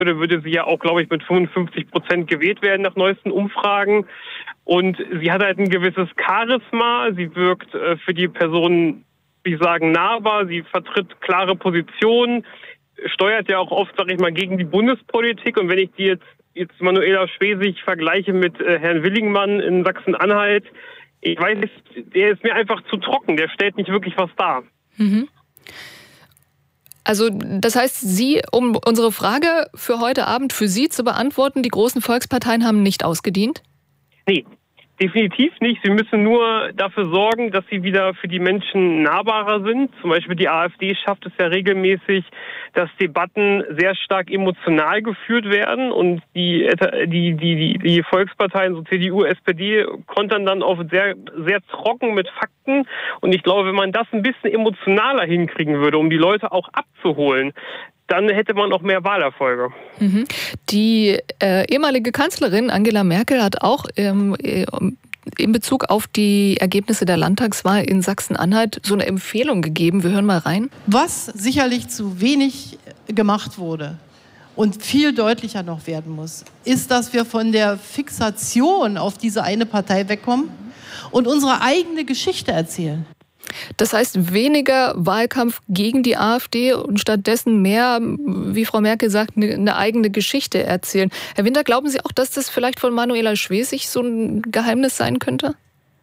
würde sie ja auch, glaube ich, mit 55% gewählt werden nach neuesten Umfragen. Und sie hat halt ein gewisses Charisma. Sie wirkt für die Personen, wie sagen, nahbar. Sie vertritt klare Positionen, steuert ja auch oft, sage ich mal, gegen die Bundespolitik. Und wenn ich die jetzt Manuela Schwesig vergleiche mit Herrn Willingmann in Sachsen-Anhalt, ich weiß nicht, der ist mir einfach zu trocken. Der stellt nicht wirklich was dar. Mhm. Also das heißt, um unsere Frage für heute Abend für Sie zu beantworten, die großen Volksparteien haben nicht ausgedient? Nee, definitiv nicht. Sie müssen nur dafür sorgen, dass sie wieder für die Menschen nahbarer sind. Zum Beispiel die AfD schafft es ja regelmäßig, dass Debatten sehr stark emotional geführt werden und die Volksparteien, so CDU, SPD, kontern dann oft sehr, sehr trocken mit Fakten. Und ich glaube, wenn man das ein bisschen emotionaler hinkriegen würde, um die Leute auch abzuholen, dann hätte man auch mehr Wahlerfolge. Die ehemalige Kanzlerin Angela Merkel hat auch in Bezug auf die Ergebnisse der Landtagswahl in Sachsen-Anhalt so eine Empfehlung gegeben. Wir hören mal rein. Was sicherlich zu wenig gemacht wurde und viel deutlicher noch werden muss, ist, dass wir von der Fixation auf diese eine Partei wegkommen und unsere eigene Geschichte erzählen. Das heißt, weniger Wahlkampf gegen die AfD und stattdessen mehr, wie Frau Merkel sagt, eine eigene Geschichte erzählen. Herr Winter, glauben Sie auch, dass das vielleicht von Manuela Schwesig so ein Geheimnis sein könnte?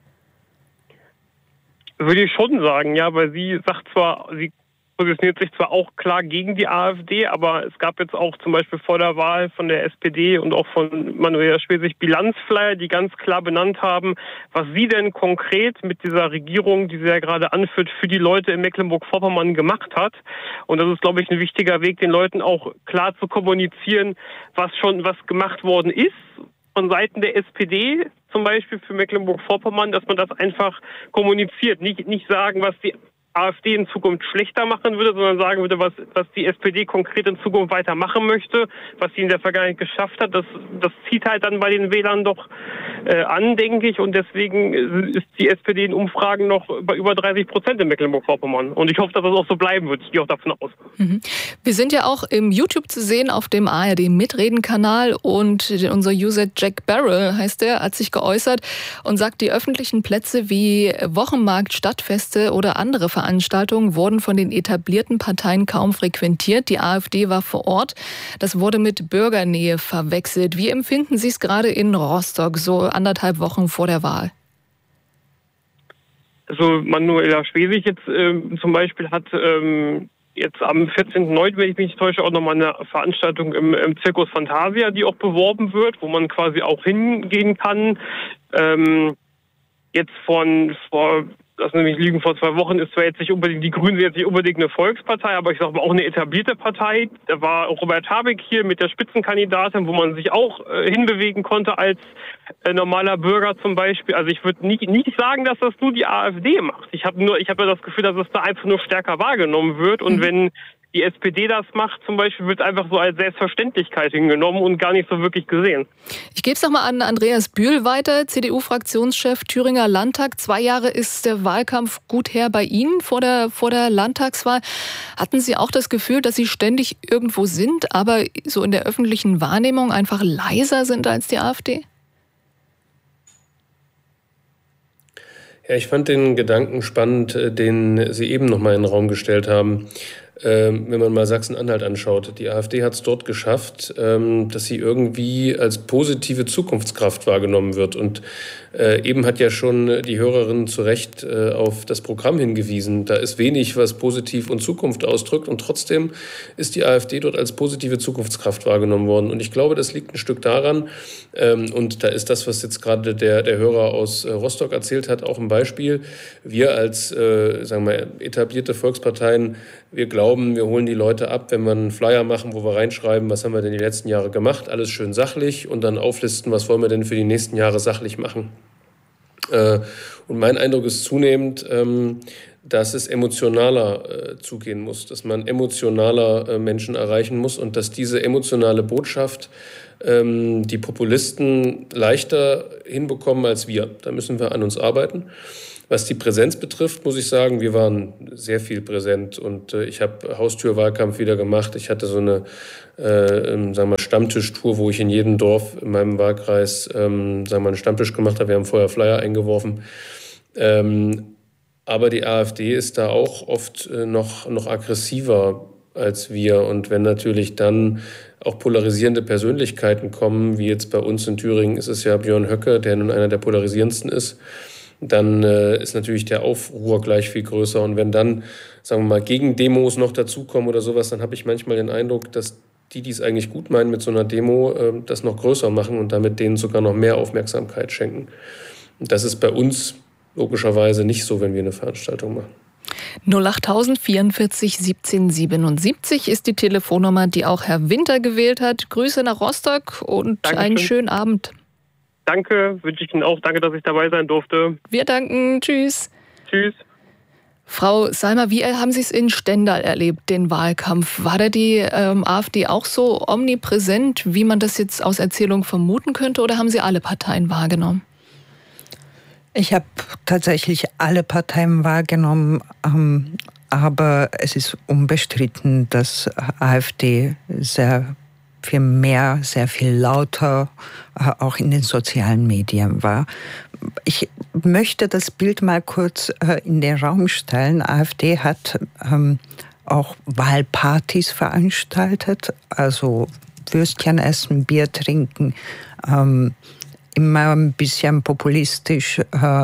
Würde ich schon sagen, ja, weil sie positioniert sich zwar auch klar gegen die AfD, aber es gab jetzt auch zum Beispiel vor der Wahl von der SPD und auch von Manuela Schwesig Bilanzflyer, die ganz klar benannt haben, was sie denn konkret mit dieser Regierung, die sie ja gerade anführt, für die Leute in Mecklenburg-Vorpommern gemacht hat. Und das ist, glaube ich, ein wichtiger Weg, den Leuten auch klar zu kommunizieren, was gemacht worden ist von Seiten der SPD, zum Beispiel für Mecklenburg-Vorpommern, dass man das einfach kommuniziert. Nicht sagen, was die AfD in Zukunft schlechter machen würde, sondern sagen würde, was die SPD konkret in Zukunft weitermachen möchte, was sie in der Vergangenheit geschafft hat. Das zieht halt dann bei den Wählern doch an, denke ich. Und deswegen ist die SPD in Umfragen noch bei über 30% in Mecklenburg-Vorpommern. Und ich hoffe, dass das auch so bleiben wird. Ich gehe auch davon aus. Wir sind ja auch im YouTube zu sehen auf dem ARD-Mitreden-Kanal und unser User Jack Barrel, heißt der, hat sich geäußert und sagt, die öffentlichen Plätze wie Wochenmarkt, Stadtfeste oder andere Veranstaltungen wurden von den etablierten Parteien kaum frequentiert. Die AfD war vor Ort. Das wurde mit Bürgernähe verwechselt. Wie empfinden Sie es gerade in Rostock, so 1,5 Wochen vor der Wahl? Also Manuela Schwesig jetzt zum Beispiel hat jetzt am 14.09., wenn ich mich nicht täusche, auch nochmal eine Veranstaltung im Circus Fantasia, die auch beworben wird, wo man quasi auch hingehen kann. Jetzt lass mich nicht lügen, vor 2 Wochen ist zwar jetzt nicht unbedingt, die Grünen sind jetzt nicht unbedingt eine Volkspartei, aber ich sage mal auch eine etablierte Partei. Da war Robert Habeck hier mit der Spitzenkandidatin, wo man sich auch hinbewegen konnte als normaler Bürger zum Beispiel. Also ich würde nicht sagen, dass das nur die AfD macht. Ich habe ja das Gefühl, dass es da einfach nur stärker wahrgenommen wird. Und wenn die SPD das macht zum Beispiel, wird einfach so als Selbstverständlichkeit hingenommen und gar nicht so wirklich gesehen. Ich gebe es nochmal an Andreas Bühl weiter, CDU-Fraktionschef Thüringer Landtag. 2 Jahre ist der Wahlkampf gut her bei Ihnen vor der Landtagswahl. Hatten Sie auch das Gefühl, dass Sie ständig irgendwo sind, aber so in der öffentlichen Wahrnehmung einfach leiser sind als die AfD? Ja, ich fand den Gedanken spannend, den Sie eben nochmal in den Raum gestellt haben. Wenn man mal Sachsen-Anhalt anschaut, die AfD hat es dort geschafft, dass sie irgendwie als positive Zukunftskraft wahrgenommen wird. Und eben hat ja schon die Hörerin zu Recht auf das Programm hingewiesen. Da ist wenig, was positiv und Zukunft ausdrückt. Und trotzdem ist die AfD dort als positive Zukunftskraft wahrgenommen worden. Und ich glaube, das liegt ein Stück daran, und da ist das, was jetzt gerade der Hörer aus Rostock erzählt hat, auch ein Beispiel. Wir als sagen wir, etablierte Volksparteien, wir glauben, wir holen die Leute ab, wenn wir einen Flyer machen, wo wir reinschreiben, was haben wir denn die letzten Jahre gemacht, alles schön sachlich und dann auflisten, was wollen wir denn für die nächsten Jahre sachlich machen. Und mein Eindruck ist zunehmend, dass es emotionaler zugehen muss, dass man emotionaler Menschen erreichen muss und dass diese emotionale Botschaft die Populisten leichter hinbekommen als wir. Da müssen wir an uns arbeiten. Was die Präsenz betrifft, muss ich sagen, wir waren sehr viel präsent und ich habe Haustürwahlkampf wieder gemacht. Ich hatte so eine sagen wir mal Stammtischtour, wo ich in jedem Dorf in meinem Wahlkreis sagen wir mal einen Stammtisch gemacht habe. Wir haben vorher Flyer eingeworfen. Aber die AfD ist da auch oft noch aggressiver als wir. Und wenn natürlich dann auch polarisierende Persönlichkeiten kommen, wie jetzt bei uns in Thüringen ist es ja Björn Höcke, der nun einer der polarisierendsten ist, dann ist natürlich der Aufruhr gleich viel größer. Und wenn dann, sagen wir mal, Gegendemos noch dazukommen oder sowas, dann habe ich manchmal den Eindruck, dass die es eigentlich gut meinen mit so einer Demo, das noch größer machen und damit denen sogar noch mehr Aufmerksamkeit schenken. Und das ist bei uns logischerweise nicht so, wenn wir eine Veranstaltung machen. 08000 44 17 77 ist die Telefonnummer, die auch Herr Winter gewählt hat. Grüße nach Rostock und Dankeschön. Einen schönen Abend. Danke, wünsche ich Ihnen auch. Danke, dass ich dabei sein durfte. Wir danken. Tschüss. Tschüss. Frau Salmer, wie haben Sie es in Stendal erlebt, den Wahlkampf? War da die AfD auch so omnipräsent, wie man das jetzt aus Erzählung vermuten könnte, oder haben Sie alle Parteien wahrgenommen? Ich habe tatsächlich alle Parteien wahrgenommen, aber es ist unbestritten, dass AfD sehr viel mehr, sehr viel lauter auch in den sozialen Medien war. Ich möchte das Bild mal kurz in den Raum stellen. AfD hat auch Wahlpartys veranstaltet, also Würstchen essen, Bier trinken, immer ein bisschen populistisch,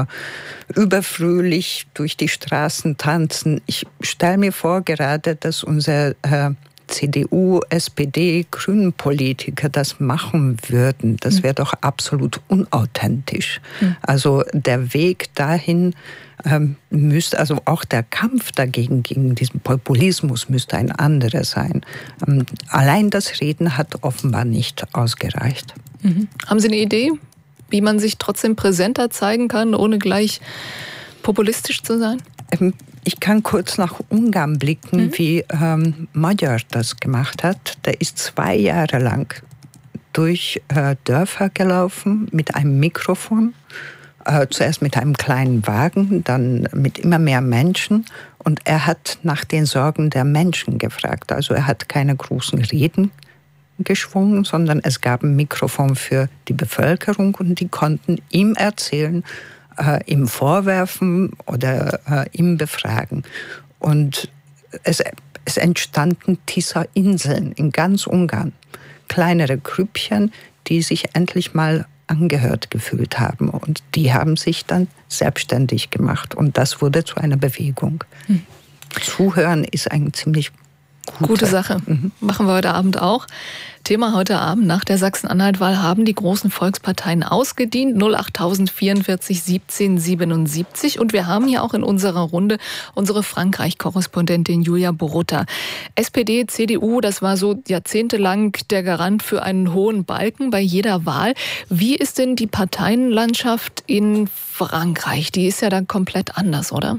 überfröhlich durch die Straßen tanzen. Ich stelle mir vor gerade, dass unser CDU, SPD, Grünen-Politiker das machen würden. Das wäre doch absolut unauthentisch. Also der Weg dahin müsste, also auch der Kampf dagegen, gegen diesen Populismus müsste ein anderer sein. Allein das Reden hat offenbar nicht ausgereicht. Haben Sie eine Idee, wie man sich trotzdem präsenter zeigen kann, ohne gleich populistisch zu sein? Ich kann kurz nach Ungarn blicken, wie Magyar das gemacht hat. Der ist 2 Jahre lang durch Dörfer gelaufen mit einem Mikrofon. Zuerst mit einem kleinen Wagen, dann mit immer mehr Menschen. Und er hat nach den Sorgen der Menschen gefragt. Also er hat keine großen Reden geschwungen, sondern es gab ein Mikrofon für die Bevölkerung und die konnten ihm erzählen, ihm vorwerfen oder ihm befragen. Und es entstanden Tisza-Inseln in ganz Ungarn. Kleinere Grüppchen, die sich endlich mal angehört gefühlt haben. Und die haben sich dann selbstständig gemacht. Und das wurde zu einer Bewegung. Zuhören ist eine ziemlich gute Sache. Machen wir heute Abend auch. Thema heute Abend: Nach der Sachsen-Anhalt-Wahl haben die großen Volksparteien ausgedient. 08000 44 17 77. Und wir haben hier auch in unserer Runde unsere Frankreich-Korrespondentin Julia Borutta. SPD, CDU, das war so jahrzehntelang der Garant für einen hohen Balken bei jeder Wahl. Wie ist denn die Parteienlandschaft in Frankreich? Die ist ja dann komplett anders, oder?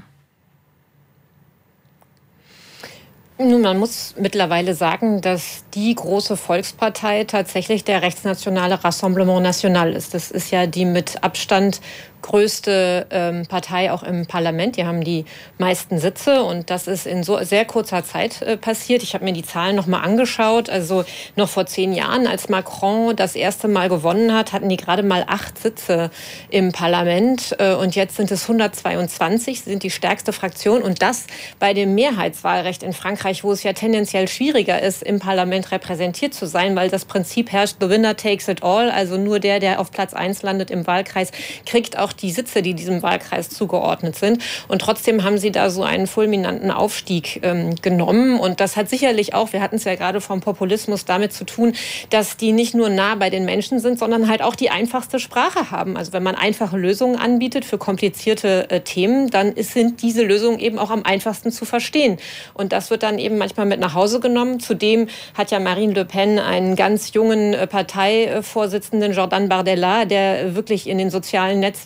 Nun, man muss mittlerweile sagen, dass die große Volkspartei tatsächlich der rechtsnationale Rassemblement National ist. Das ist ja die mit Abstand größte Partei auch im Parlament. Die haben die meisten Sitze und das ist in so sehr kurzer Zeit passiert. Ich habe mir die Zahlen noch mal angeschaut. Also noch vor 10 Jahren, als Macron das erste Mal gewonnen hat, hatten die gerade mal 8 Sitze im Parlament und jetzt sind es 122, sind die stärkste Fraktion und das bei dem Mehrheitswahlrecht in Frankreich, wo es ja tendenziell schwieriger ist, im Parlament repräsentiert zu sein, weil das Prinzip herrscht, the winner takes it all, also nur der auf Platz 1 landet im Wahlkreis, kriegt auch die Sitze, die diesem Wahlkreis zugeordnet sind. Und trotzdem haben sie da so einen fulminanten Aufstieg genommen. Und das hat sicherlich auch, wir hatten es ja gerade vom Populismus, damit zu tun, dass die nicht nur nah bei den Menschen sind, sondern halt auch die einfachste Sprache haben. Also wenn man einfache Lösungen anbietet für komplizierte Themen, dann sind diese Lösungen eben auch am einfachsten zu verstehen. Und das wird dann eben manchmal mit nach Hause genommen. Zudem hat ja Marine Le Pen einen ganz jungen Parteivorsitzenden, Jordan Bardella, der wirklich in den sozialen Netzwerken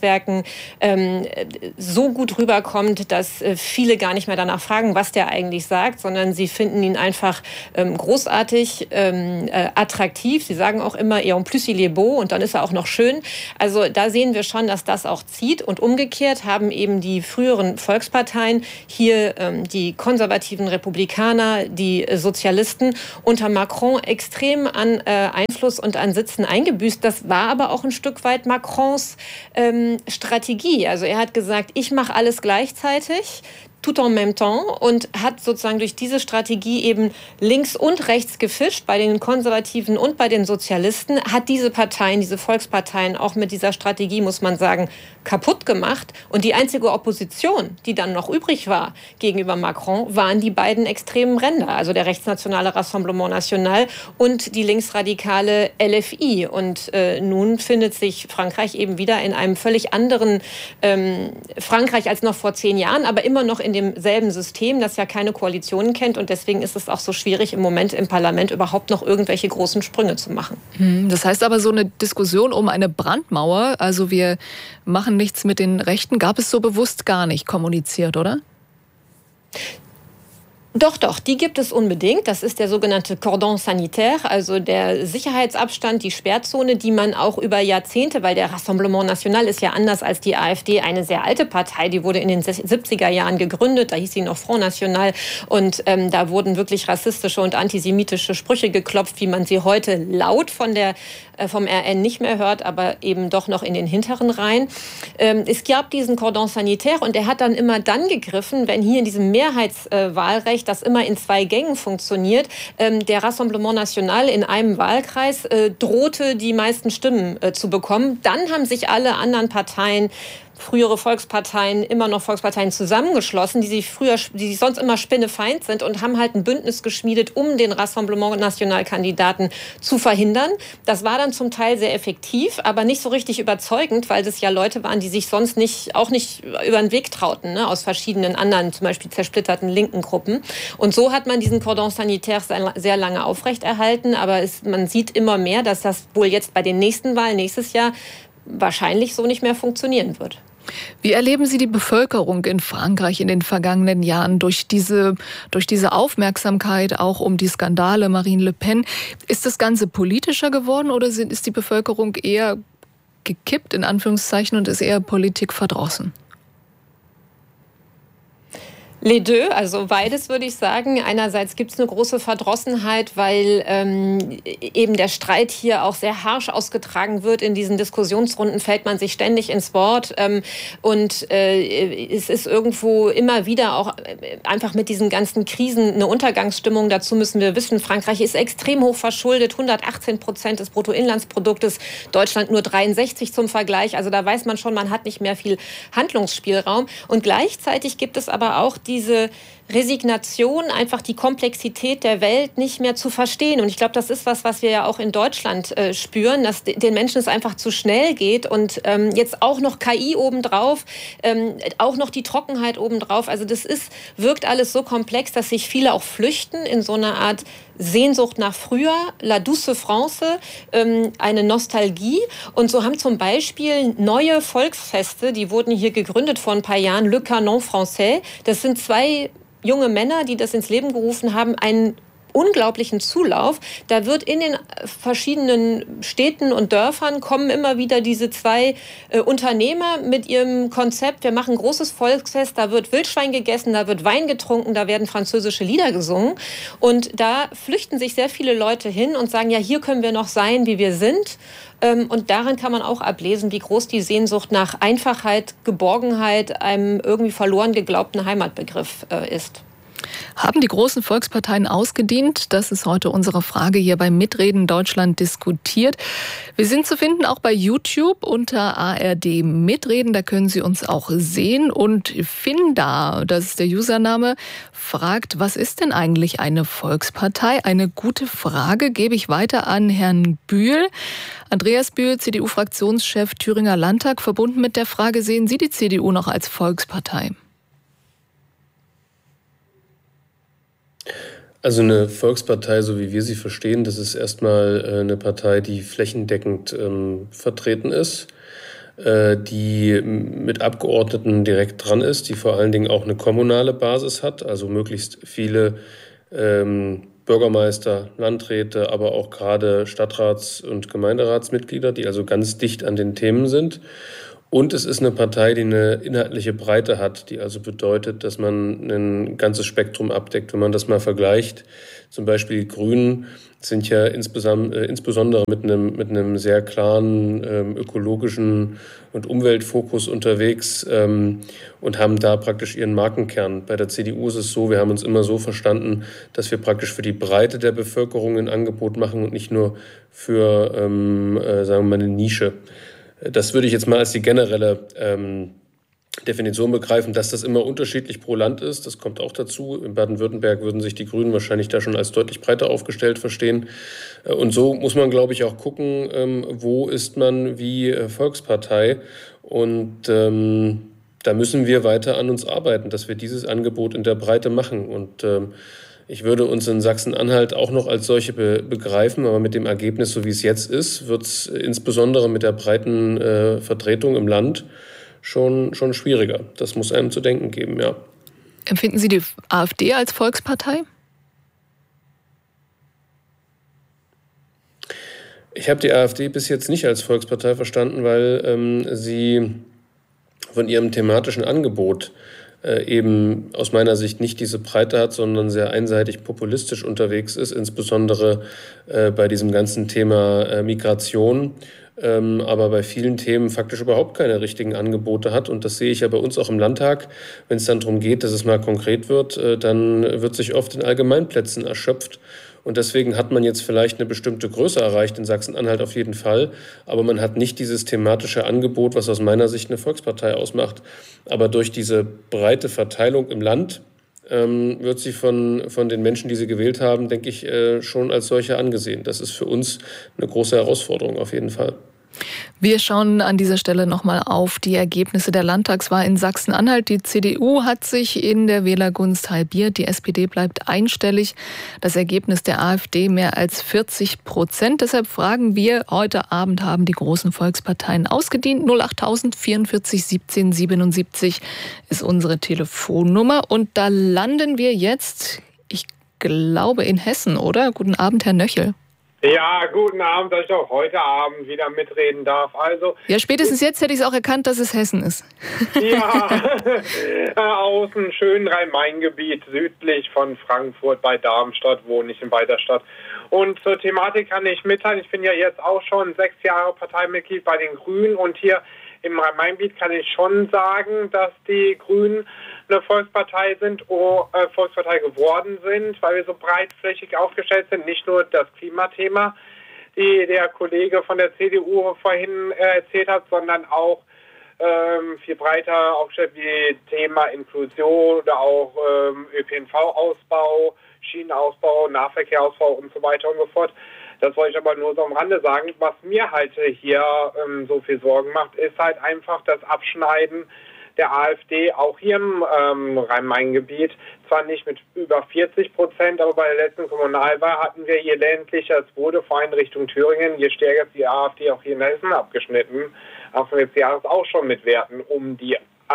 Netzwerken so gut rüberkommt, dass viele gar nicht mehr danach fragen, was der eigentlich sagt, sondern sie finden ihn einfach großartig, attraktiv. Sie sagen auch immer, et en plus il est beau, und dann ist er auch noch schön. Also da sehen wir schon, dass das auch zieht. Und umgekehrt haben eben die früheren Volksparteien, hier die konservativen Republikaner, die Sozialisten, unter Macron extrem an Einfluss und an Sitzen eingebüßt. Das war aber auch ein Stück weit Macrons Strategie. Also er hat gesagt, ich mache alles gleichzeitig, tout en même temps, und hat sozusagen durch diese Strategie eben links und rechts gefischt, bei den Konservativen und bei den Sozialisten, hat diese Parteien, diese Volksparteien auch mit dieser Strategie, muss man sagen, kaputt gemacht. Und die einzige Opposition, die dann noch übrig war gegenüber Macron, waren die beiden extremen Ränder, also der rechtsnationale Rassemblement National und die linksradikale LFI. Und nun findet sich Frankreich eben wieder in einem völlig anderen Frankreich als noch vor 10 Jahren, aber immer noch in demselben System, das ja keine Koalitionen kennt. Und deswegen ist es auch so schwierig, im Moment im Parlament überhaupt noch irgendwelche großen Sprünge zu machen. Das heißt aber, so eine Diskussion um eine Brandmauer, also wir machen nichts mit den Rechten, gab es so bewusst gar nicht kommuniziert, oder? Doch, die gibt es unbedingt. Das ist der sogenannte Cordon sanitaire, also der Sicherheitsabstand, die Sperrzone, die man auch über Jahrzehnte, weil der Rassemblement National ist ja anders als die AfD eine sehr alte Partei, die wurde in den 70er Jahren gegründet, da hieß sie noch Front National, und da wurden wirklich rassistische und antisemitische Sprüche geklopft, wie man sie heute laut vom RN nicht mehr hört, aber eben doch noch in den hinteren Reihen. Es gab diesen Cordon sanitaire und der hat dann immer dann gegriffen, wenn hier in diesem Mehrheitswahlrecht, das immer in 2 Gängen funktioniert, der Rassemblement National in einem Wahlkreis drohte, die meisten Stimmen zu bekommen. Dann haben sich alle anderen Parteien, frühere Volksparteien, immer noch Volksparteien zusammengeschlossen, die sich sonst immer spinnefeind sind, und haben halt ein Bündnis geschmiedet, um den Rassemblement National-Kandidaten zu verhindern. Das war dann zum Teil sehr effektiv, aber nicht so richtig überzeugend, weil das ja Leute waren, die sich sonst auch nicht über den Weg trauten, ne, aus verschiedenen anderen, zum Beispiel zersplitterten linken Gruppen. Und so hat man diesen Cordon sanitaire sehr lange aufrechterhalten, aber man sieht immer mehr, dass das wohl jetzt bei den nächsten Wahlen nächstes Jahr wahrscheinlich so nicht mehr funktionieren wird. Wie erleben Sie die Bevölkerung in Frankreich in den vergangenen Jahren durch diese Aufmerksamkeit auch um die Skandale Marine Le Pen? Ist das Ganze politischer geworden oder ist die Bevölkerung eher gekippt, in Anführungszeichen, und ist eher politikverdrossen? Les deux, also beides würde ich sagen. Einerseits gibt es eine große Verdrossenheit, weil eben der Streit hier auch sehr harsch ausgetragen wird. In diesen Diskussionsrunden fällt man sich ständig ins Wort. Und es ist irgendwo immer wieder auch einfach mit diesen ganzen Krisen eine Untergangsstimmung. Dazu müssen wir wissen, Frankreich ist extrem hoch verschuldet, 118% des Bruttoinlandsproduktes, Deutschland nur 63 zum Vergleich. Also da weiß man schon, man hat nicht mehr viel Handlungsspielraum. Und gleichzeitig gibt es aber auch diese Resignation, einfach die Komplexität der Welt nicht mehr zu verstehen. Und ich glaube, das ist was wir ja auch in Deutschland spüren, dass den Menschen es einfach zu schnell geht. Und jetzt auch noch KI obendrauf, auch noch die Trockenheit obendrauf. Also das wirkt alles so komplex, dass sich viele auch flüchten in so einer Art Sehnsucht nach früher, La Douce France, eine Nostalgie. Und so haben zum Beispiel neue Volksfeste, die wurden hier gegründet vor ein paar Jahren, Le Canon Français. Das sind 2 junge Männer, die das ins Leben gerufen haben, einen unglaublichen Zulauf. Da wird in den verschiedenen Städten und Dörfern kommen immer wieder diese 2 Unternehmer mit ihrem Konzept. Wir machen ein großes Volksfest, da wird Wildschwein gegessen, da wird Wein getrunken, da werden französische Lieder gesungen. Und da flüchten sich sehr viele Leute hin und sagen, ja, hier können wir noch sein, wie wir sind. Und daran kann man auch ablesen, wie groß die Sehnsucht nach Einfachheit, Geborgenheit, einem irgendwie verloren geglaubten Heimatbegriff ist. Haben die großen Volksparteien ausgedient? Das ist heute unsere Frage hier beim Mitreden Deutschland diskutiert. Wir sind zu finden auch bei YouTube unter ARD Mitreden. Da können Sie uns auch sehen. Und Finda, das ist der Username, fragt, was ist denn eigentlich eine Volkspartei? Eine gute Frage gebe ich weiter an Herrn Bühl. Andreas Bühl, CDU-Fraktionschef Thüringer Landtag. Verbunden mit der Frage, sehen Sie die CDU noch als Volkspartei? Also eine Volkspartei, so wie wir sie verstehen, das ist erstmal eine Partei, die flächendeckend vertreten ist. die mit Abgeordneten direkt dran ist, die vor allen Dingen auch eine kommunale Basis hat, also möglichst viele Bürgermeister, Landräte, aber auch gerade Stadtrats- und Gemeinderatsmitglieder, die also ganz dicht an den Themen sind. Und es ist eine Partei, die eine inhaltliche Breite hat, die also bedeutet, dass man ein ganzes Spektrum abdeckt. Wenn man das mal vergleicht, zum Beispiel die Grünen sind ja insbesondere mit einem sehr klaren ökologischen und Umweltfokus unterwegs und haben da praktisch ihren Markenkern. Bei der CDU ist es so, wir haben uns immer so verstanden, dass wir praktisch für die Breite der Bevölkerung ein Angebot machen und nicht nur für, sagen wir mal, eine Nische. Das würde ich jetzt mal als die generelle Definition begreifen, dass das immer unterschiedlich pro Land ist. Das kommt auch dazu. In Baden-Württemberg würden sich die Grünen wahrscheinlich da schon als deutlich breiter aufgestellt verstehen. Und so muss man, glaube ich, auch gucken, wo ist man wie Volkspartei. Und da müssen wir weiter an uns arbeiten, dass wir dieses Angebot in der Breite machen. Und ich würde uns in Sachsen-Anhalt auch noch als solche begreifen, aber mit dem Ergebnis, so wie es jetzt ist, wird es insbesondere mit der breiten Vertretung im Land schon schwieriger. Das muss einem zu denken geben, ja. Empfinden Sie die AfD als Volkspartei? Ich habe die AfD bis jetzt nicht als Volkspartei verstanden, weil sie von ihrem thematischen Angebot eben aus meiner Sicht nicht diese Breite hat, sondern sehr einseitig populistisch unterwegs ist, insbesondere bei diesem ganzen Thema Migration, aber bei vielen Themen faktisch überhaupt keine richtigen Angebote hat. Und das sehe ich ja bei uns auch im Landtag. Wenn es dann darum geht, dass es mal konkret wird, dann wird sich oft in Allgemeinplätzen erschöpft. Und deswegen hat man jetzt vielleicht eine bestimmte Größe erreicht, in Sachsen-Anhalt auf jeden Fall. Aber man hat nicht dieses thematische Angebot, was aus meiner Sicht eine Volkspartei ausmacht. Aber durch diese breite Verteilung im Land wird sie von den Menschen, die sie gewählt haben, denke ich, schon als solche angesehen. Das ist für uns eine große Herausforderung auf jeden Fall. Wir schauen an dieser Stelle nochmal auf die Ergebnisse der Landtagswahl in Sachsen-Anhalt. Die CDU hat sich in der Wählergunst halbiert. Die SPD bleibt einstellig. Das Ergebnis der AfD mehr als 40%. Deshalb fragen wir, heute Abend haben die großen Volksparteien ausgedient. 08000 44 17 77 ist unsere Telefonnummer. Und da landen wir jetzt, ich glaube, in Hessen, oder? Guten Abend, Herr Nöchel. Ja, guten Abend, dass ich auch heute Abend wieder mitreden darf. Also ja, spätestens jetzt hätte ich es auch erkannt, dass es Hessen ist. Ja, aus dem schönen Rhein-Main-Gebiet, südlich von Frankfurt bei Darmstadt, wohne ich in Beiderstadt. Und zur Thematik kann ich mitteilen, ich bin ja jetzt auch schon 6 Jahre Parteimitglied bei den Grünen und hier im Rhein-Main-Gebiet kann ich schon sagen, dass die Grünen eine Volkspartei sind, Volkspartei geworden sind, weil wir so breitflächig aufgestellt sind, nicht nur das Klimathema, die der Kollege von der CDU vorhin erzählt hat, sondern auch viel breiter aufgestellt wie Thema Inklusion oder auch ÖPNV-Ausbau, Schienenausbau, Nahverkehrausbau und so weiter und so fort. Das wollte ich aber nur so am Rande sagen. Was mir halt hier so viel Sorgen macht, ist halt einfach das Abschneiden der AfD, auch hier im Rhein-Main-Gebiet. Zwar nicht mit über 40%, aber bei der letzten Kommunalwahl hatten wir je ländlicher es wurde, vor allem Richtung Thüringen, je stärker ist die AfD auch hier in Hessen abgeschnitten. Anfang des Jahres auch schon mit Werten um die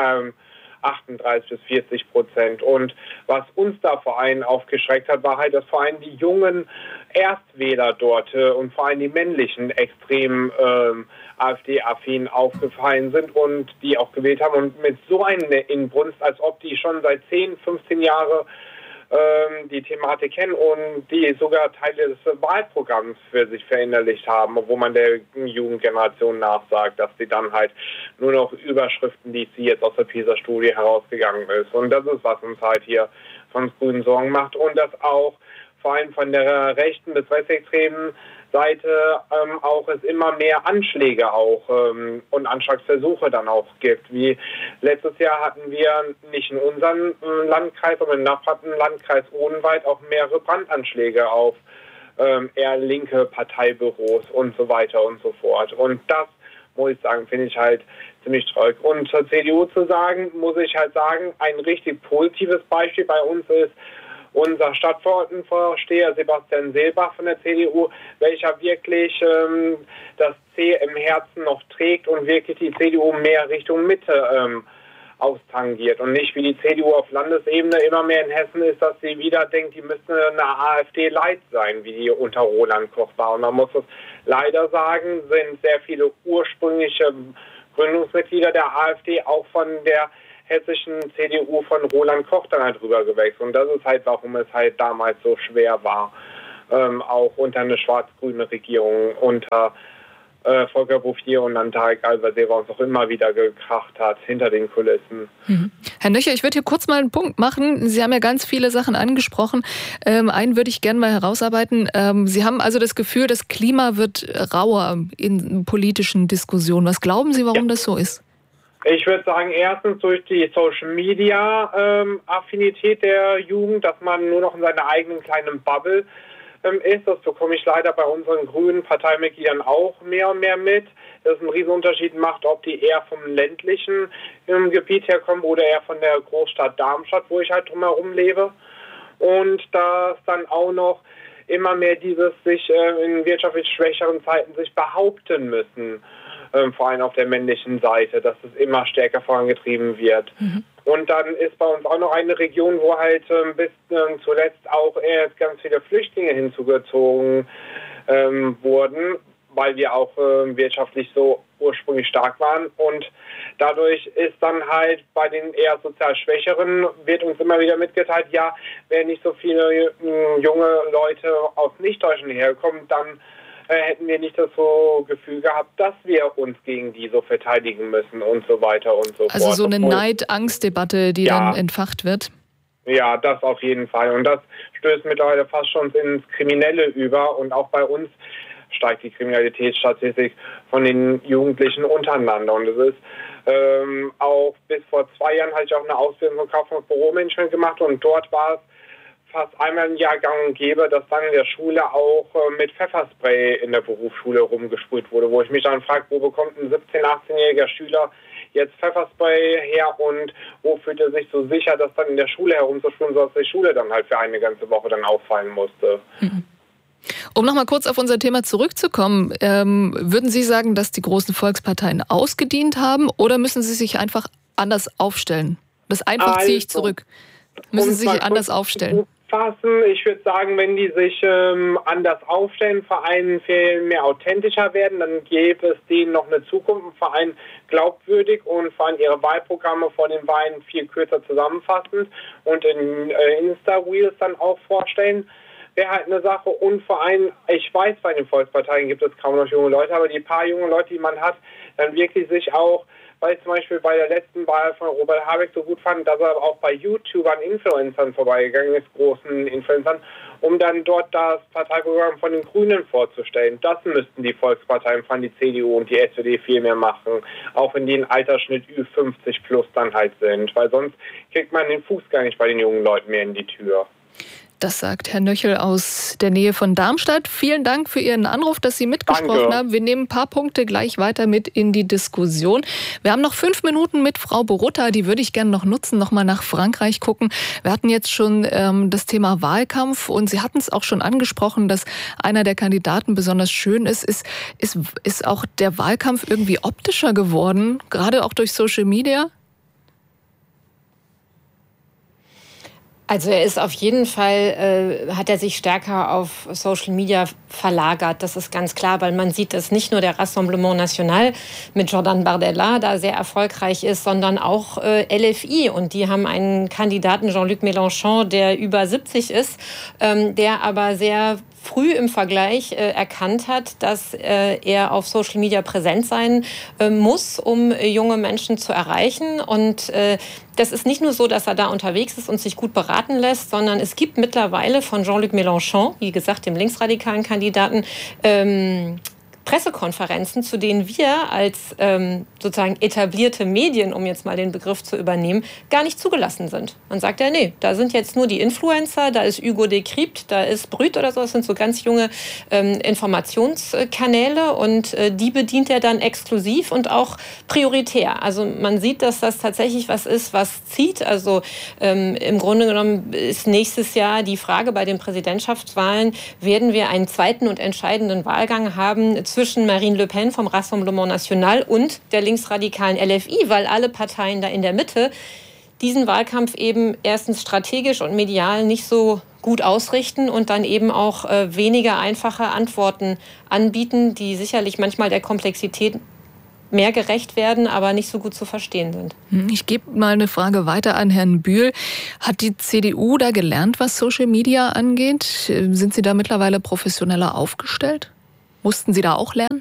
38-40%. Und was uns da vor allem aufgeschreckt hat, war halt, dass vor allem die jungen Erstwähler dort und vor allem die männlichen extrem AfD-affin aufgefallen sind und die auch gewählt haben und mit so einer Inbrunst, als ob die schon seit 10, 15 Jahren die Thematik kennen und die sogar Teile des Wahlprogramms für sich verinnerlicht haben, wo man der Jugendgeneration nachsagt, dass sie dann halt nur noch Überschriften liest, die jetzt aus der PISA-Studie herausgegangen ist. Und das ist, was uns halt hier von Grünen Sorgen macht und das auch vor allem von der rechten bis rechtsextremen Seite auch es immer mehr Anschläge auch und Anschlagsversuche dann auch gibt. Wie letztes Jahr hatten wir nicht in unserem Landkreis, aber im benachbarten Landkreis Odenwald auch mehrere Brandanschläge auf eher linke Parteibüros und so weiter und so fort. Und das, muss ich sagen, finde ich halt ziemlich traurig. Und zur CDU zu sagen, muss ich halt sagen, ein richtig positives Beispiel bei uns ist, unser Stadtverordnetenvorsteher Sebastian Seelbach von der CDU, welcher wirklich das C im Herzen noch trägt und wirklich die CDU mehr Richtung Mitte austangiert und nicht wie die CDU auf Landesebene immer mehr in Hessen ist, dass sie wieder denkt, die müsste eine AfD-Light sein, wie die unter Roland Koch war. Und man muss es leider sagen, sind sehr viele ursprüngliche Gründungsmitglieder der AfD auch von der hessischen CDU von Roland Koch dann halt rüber gewechselt. Und das ist halt, warum es halt damals so schwer war, auch unter eine schwarz-grüne Regierung, unter Volker Bouffier und dann Tarek Al-Wazir uns auch immer wieder gekracht hat, hinter den Kulissen. Herr Nöcher, ich würde hier kurz mal einen Punkt machen. Sie haben ja ganz viele Sachen angesprochen. Einen würde ich gerne mal herausarbeiten. Sie haben also das Gefühl, das Klima wird rauer in politischen Diskussionen. Was glauben Sie, warum das so ist? Ich würde sagen, erstens durch die Social-Media-Affinität der Jugend, dass man nur noch in seiner eigenen kleinen Bubble ist. Das bekomme ich leider bei unseren grünen Parteimitgliedern auch mehr und mehr mit. Dass es einen Riesenunterschied macht, ob die eher vom ländlichen Gebiet herkommen oder eher von der Großstadt Darmstadt, wo ich halt drumherum lebe. Und dass dann auch noch immer mehr dieses sich in wirtschaftlich schwächeren Zeiten sich behaupten müssen, vor allem auf der männlichen Seite, dass es immer stärker vorangetrieben wird. Und dann ist bei uns auch noch eine Region, wo halt bis zuletzt auch ganz viele Flüchtlinge hinzugezogen wurden, weil wir auch wirtschaftlich so ursprünglich stark waren. Und dadurch ist dann halt bei den eher sozial Schwächeren, wird uns immer wieder mitgeteilt, ja, wenn nicht so viele junge Leute aus Nicht-Deutschland herkommen, dann hätten wir nicht das so Gefühl gehabt, dass wir uns gegen die so verteidigen müssen und so weiter und so fort. Also so eine Neid-Angst-Debatte, die dann entfacht wird? Ja, das auf jeden Fall. Und das stößt mittlerweile fast schon ins Kriminelle über. Und auch bei uns steigt die Kriminalitätsstatistik von den Jugendlichen untereinander. Und es ist auch bis vor 2 Jahren hatte ich auch eine Ausbildung zum Kaufmann und Büromanagement gemacht. Und dort war es fast einmal im Jahr gang und gäbe, dass dann in der Schule auch mit Pfefferspray in der Berufsschule rumgesprüht wurde, wo ich mich dann frage, wo bekommt ein 17-, 18-jähriger Schüler jetzt Pfefferspray her und wo fühlt er sich so sicher, dass dann in der Schule herumzusprühen, sodass die Schule dann halt für eine ganze Woche dann ausfallen musste. Um nochmal kurz auf unser Thema zurückzukommen, würden Sie sagen, dass die großen Volksparteien ausgedient haben oder müssen sie sich einfach anders aufstellen? Das einfach ziehe ich zurück. Müssen sie sich anders aufstellen? Ich würde sagen, wenn die sich anders aufstellen, Vereinen viel mehr authentischer werden, dann gäbe es denen noch eine Zukunft, ein Verein glaubwürdig und vor allem ihre Wahlprogramme vor den Wahlen viel kürzer zusammenfassend und in Insta-Reels dann auch vorstellen, wäre halt eine Sache. Und vor allem, ich weiß, bei den Volksparteien gibt es kaum noch junge Leute, aber die paar junge Leute, die man hat, dann wirklich sich auch, weil ich zum Beispiel bei der letzten Wahl von Robert Habeck so gut fand, dass er auch bei YouTubern, Influencern vorbeigegangen ist, großen Influencern, um dann dort das Parteiprogramm von den Grünen vorzustellen. Das müssten die Volksparteien von die CDU und die SPD viel mehr machen, auch wenn die im Altersschnitt Ü50 plus dann halt sind, weil sonst kriegt man den Fuß gar nicht bei den jungen Leuten mehr in die Tür. Das sagt Herr Nöchel aus der Nähe von Darmstadt. Vielen Dank für Ihren Anruf, dass Sie mitgesprochen haben. Wir nehmen ein paar Punkte gleich weiter mit in die Diskussion. Wir haben noch 5 Minuten mit Frau Borutta, die würde ich gerne noch nutzen, noch mal nach Frankreich gucken. Wir hatten jetzt schon das Thema Wahlkampf und Sie hatten es auch schon angesprochen, dass einer der Kandidaten besonders schön ist. Ist auch der Wahlkampf irgendwie optischer geworden, gerade auch durch Social Media? Also er ist auf jeden Fall, hat er sich stärker auf Social Media verlagert, das ist ganz klar, weil man sieht, dass nicht nur der Rassemblement National mit Jordan Bardella da sehr erfolgreich ist, sondern auch LFI und die haben einen Kandidaten, Jean-Luc Mélenchon, der über 70 ist, der aber sehr früh im Vergleich erkannt hat, dass er auf Social Media präsent sein muss, um junge Menschen zu erreichen. Und das ist nicht nur so, dass er da unterwegs ist und sich gut beraten lässt, sondern es gibt mittlerweile von Jean-Luc Mélenchon, wie gesagt, dem linksradikalen Kandidaten, Pressekonferenzen, zu denen wir als sozusagen etablierte Medien, um jetzt mal den Begriff zu übernehmen, gar nicht zugelassen sind. Man sagt ja, nee, da sind jetzt nur die Influencer, da ist Hugo Decrypt, da ist Brüt oder so, das sind so ganz junge Informationskanäle und die bedient er dann exklusiv und auch prioritär. Also man sieht, dass das tatsächlich was ist, was zieht. Also im Grunde genommen ist nächstes Jahr die Frage bei den Präsidentschaftswahlen, werden wir einen zweiten und entscheidenden Wahlgang haben zwischen Marine Le Pen vom Rassemblement National und der linksradikalen LFI, weil alle Parteien da in der Mitte diesen Wahlkampf eben erstens strategisch und medial nicht so gut ausrichten und dann eben auch weniger einfache Antworten anbieten, die sicherlich manchmal der Komplexität mehr gerecht werden, aber nicht so gut zu verstehen sind. Ich gebe mal eine Frage weiter an Herrn Bühl. Hat die CDU da gelernt, was Social Media angeht? Sind Sie da mittlerweile professioneller aufgestellt? Mussten Sie da auch lernen?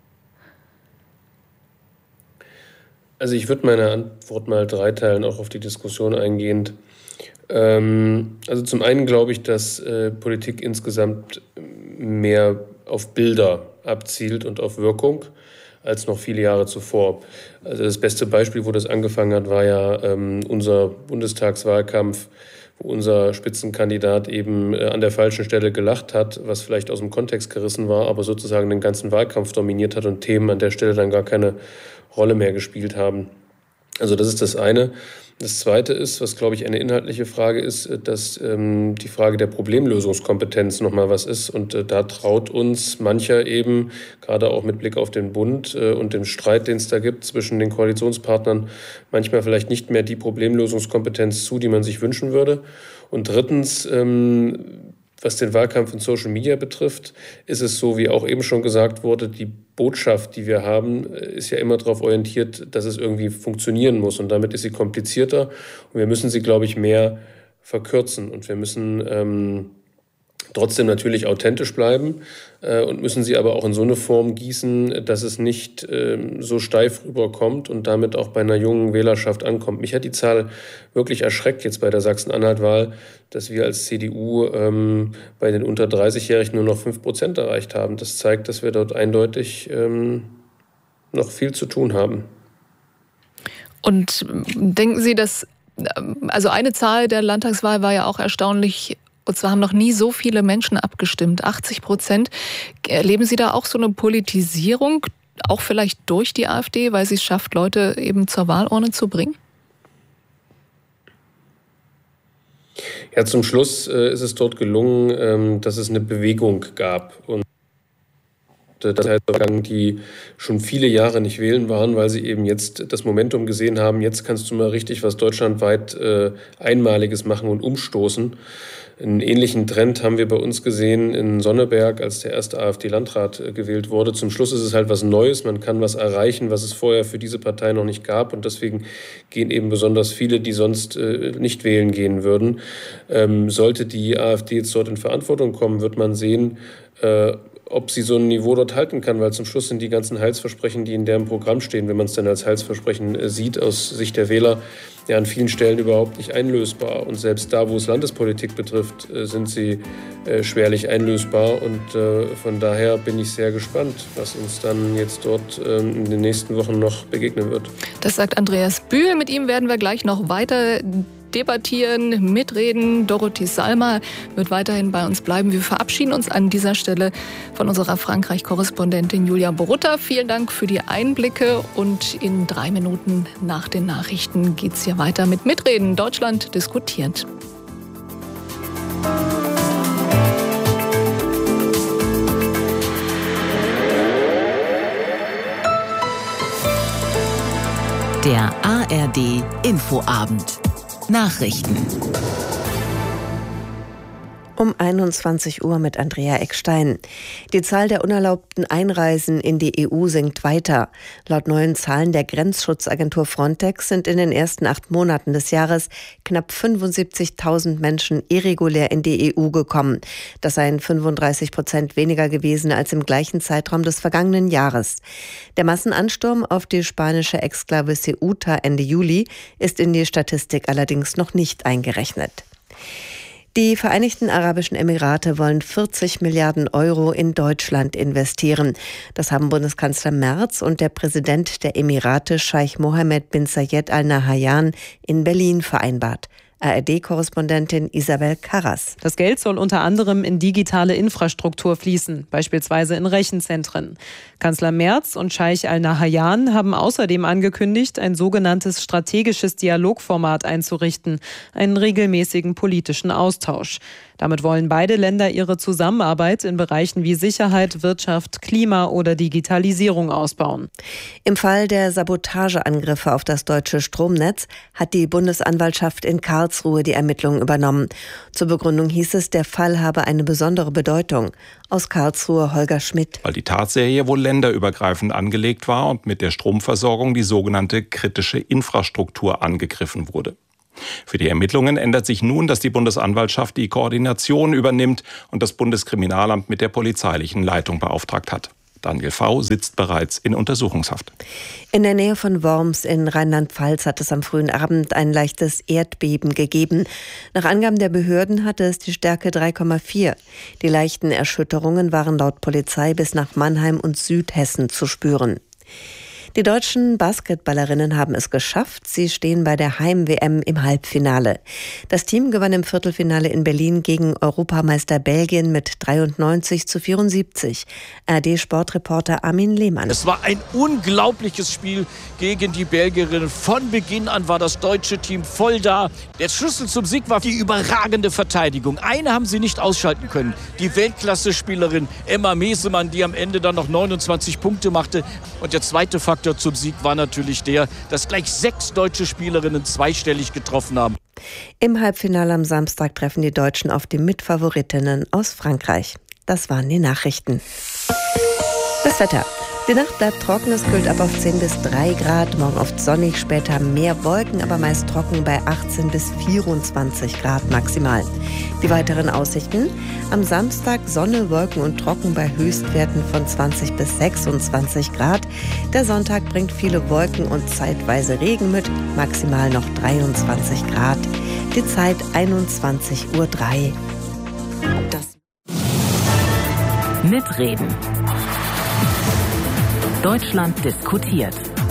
Also ich würde meine Antwort mal dreiteilen, auch auf die Diskussion eingehend. Also zum einen glaube ich, dass Politik insgesamt mehr auf Bilder abzielt und auf Wirkung als noch viele Jahre zuvor. Also das beste Beispiel, wo das angefangen hat, war ja unser Bundestagswahlkampf, wo unser Spitzenkandidat eben an der falschen Stelle gelacht hat, was vielleicht aus dem Kontext gerissen war, aber sozusagen den ganzen Wahlkampf dominiert hat und Themen an der Stelle dann gar keine Rolle mehr gespielt haben. Also das ist das eine. Das zweite ist, was glaube ich eine inhaltliche Frage ist, dass die Frage der Problemlösungskompetenz nochmal was ist. Und da traut uns mancher eben, gerade auch mit Blick auf den Bund und den Streit, den es da gibt zwischen den Koalitionspartnern, manchmal vielleicht nicht mehr die Problemlösungskompetenz zu, die man sich wünschen würde. Und drittens, was den Wahlkampf in Social Media betrifft, ist es so, wie auch eben schon gesagt wurde, die Botschaft, die wir haben, ist ja immer darauf orientiert, dass es irgendwie funktionieren muss. Und damit ist sie komplizierter. Und wir müssen sie, glaube ich, mehr verkürzen. Und wir müssen trotzdem natürlich authentisch bleiben und müssen sie aber auch in so eine Form gießen, dass es nicht so steif rüberkommt und damit auch bei einer jungen Wählerschaft ankommt. Mich hat die Zahl wirklich erschreckt jetzt bei der Sachsen-Anhalt-Wahl, dass wir als CDU bei den unter 30-Jährigen nur noch 5% erreicht haben. Das zeigt, dass wir dort eindeutig noch viel zu tun haben. Und denken Sie, dass, also eine Zahl der Landtagswahl war ja auch erstaunlich. Und zwar haben noch nie so viele Menschen abgestimmt, 80%. Erleben Sie da auch so eine Politisierung, auch vielleicht durch die AfD, weil sie es schafft, Leute eben zur Wahlurne zu bringen? Ja, zum Schluss ist es dort gelungen, dass es eine Bewegung gab. Und das heißt, die schon viele Jahre nicht wählen waren, weil sie eben jetzt das Momentum gesehen haben, jetzt kannst du mal richtig was deutschlandweit Einmaliges machen und umstoßen. Einen ähnlichen Trend haben wir bei uns gesehen in Sonneberg, als der erste AfD-Landrat gewählt wurde. Zum Schluss ist es halt was Neues. Man kann was erreichen, was es vorher für diese Partei noch nicht gab. Und deswegen gehen eben besonders viele, die sonst nicht wählen gehen würden. Sollte die AfD jetzt dort in Verantwortung kommen, wird man sehen, ob sie so ein Niveau dort halten kann, weil zum Schluss sind die ganzen Heilsversprechen, die in deren Programm stehen, wenn man es dann als Heilsversprechen sieht, aus Sicht der Wähler, ja an vielen Stellen überhaupt nicht einlösbar. Und selbst da, wo es Landespolitik betrifft, sind sie schwerlich einlösbar. Und von daher bin ich sehr gespannt, was uns dann jetzt dort in den nächsten Wochen noch begegnen wird. Das sagt Andreas Bühl. Mit ihm werden wir gleich noch weiter debattieren, mitreden. Dorothee Salmer wird weiterhin bei uns bleiben. Wir verabschieden uns an dieser Stelle von unserer Frankreich-Korrespondentin Julia Borutta. Vielen Dank für die Einblicke und in 3 Minuten nach den Nachrichten geht es hier weiter mit Mitreden. Deutschland diskutiert. Der ARD Infoabend. Nachrichten. Um 21 Uhr mit Andrea Eckstein. Die Zahl der unerlaubten Einreisen in die EU sinkt weiter. Laut neuen Zahlen der Grenzschutzagentur Frontex sind in den ersten 8 Monaten des Jahres knapp 75.000 Menschen irregulär in die EU gekommen. Das seien 35% weniger gewesen als im gleichen Zeitraum des vergangenen Jahres. Der Massenansturm auf die spanische Exklave Ceuta Ende Juli ist in die Statistik allerdings noch nicht eingerechnet. Die Vereinigten Arabischen Emirate wollen 40 Milliarden Euro in Deutschland investieren. Das haben Bundeskanzler Merz und der Präsident der Emirate, Scheich Mohammed bin Zayed Al Nahyan, in Berlin vereinbart. ARD-Korrespondentin Isabel Karras. Das Geld soll unter anderem in digitale Infrastruktur fließen, beispielsweise in Rechenzentren. Kanzler Merz und Scheich Al Nahyan haben außerdem angekündigt, ein sogenanntes strategisches Dialogformat einzurichten, einen regelmäßigen politischen Austausch. Damit wollen beide Länder ihre Zusammenarbeit in Bereichen wie Sicherheit, Wirtschaft, Klima oder Digitalisierung ausbauen. Im Fall der Sabotageangriffe auf das deutsche Stromnetz hat die Bundesanwaltschaft in Karlsruhe die Ermittlungen übernommen. Zur Begründung hieß es, der Fall habe eine besondere Bedeutung. Aus Karlsruhe Holger Schmidt. Weil die Tatserie wohl länderübergreifend angelegt war und mit der Stromversorgung die sogenannte kritische Infrastruktur angegriffen wurde. Für die Ermittlungen ändert sich nun, dass die Bundesanwaltschaft die Koordination übernimmt und das Bundeskriminalamt mit der polizeilichen Leitung beauftragt hat. Daniel V. sitzt bereits in Untersuchungshaft. In der Nähe von Worms in Rheinland-Pfalz hat es am frühen Abend ein leichtes Erdbeben gegeben. Nach Angaben der Behörden hatte es die Stärke 3,4. Die leichten Erschütterungen waren laut Polizei bis nach Mannheim und Südhessen zu spüren. Die deutschen Basketballerinnen haben es geschafft. Sie stehen bei der Heim-WM im Halbfinale. Das Team gewann im Viertelfinale in Berlin gegen Europameister Belgien mit 93-74. ARD-Sportreporter Armin Lehmann. Es war ein unglaubliches Spiel gegen die Belgierinnen. Von Beginn an war das deutsche Team voll da. Der Schlüssel zum Sieg war die überragende Verteidigung. Eine haben sie nicht ausschalten können. Die Weltklasse-Spielerin Emma Mesemann, die am Ende dann noch 29 Punkte machte. Und der zweite Faktor zum Sieg war natürlich der, dass gleich 6 deutsche Spielerinnen zweistellig getroffen haben. Im Halbfinale am Samstag treffen die Deutschen auf die Mitfavoritinnen aus Frankreich. Das waren die Nachrichten. Das Wetter. Die Nacht bleibt trocken, es kühlt ab auf 10 bis 3 Grad. Morgen oft sonnig, später mehr Wolken, aber meist trocken bei 18 bis 24 Grad maximal. Die weiteren Aussichten: am Samstag Sonne, Wolken und trocken bei Höchstwerten von 20 bis 26 Grad. Der Sonntag bringt viele Wolken und zeitweise Regen mit, maximal noch 23 Grad. Die Zeit 21:03 Uhr. Mitreden. Deutschland diskutiert.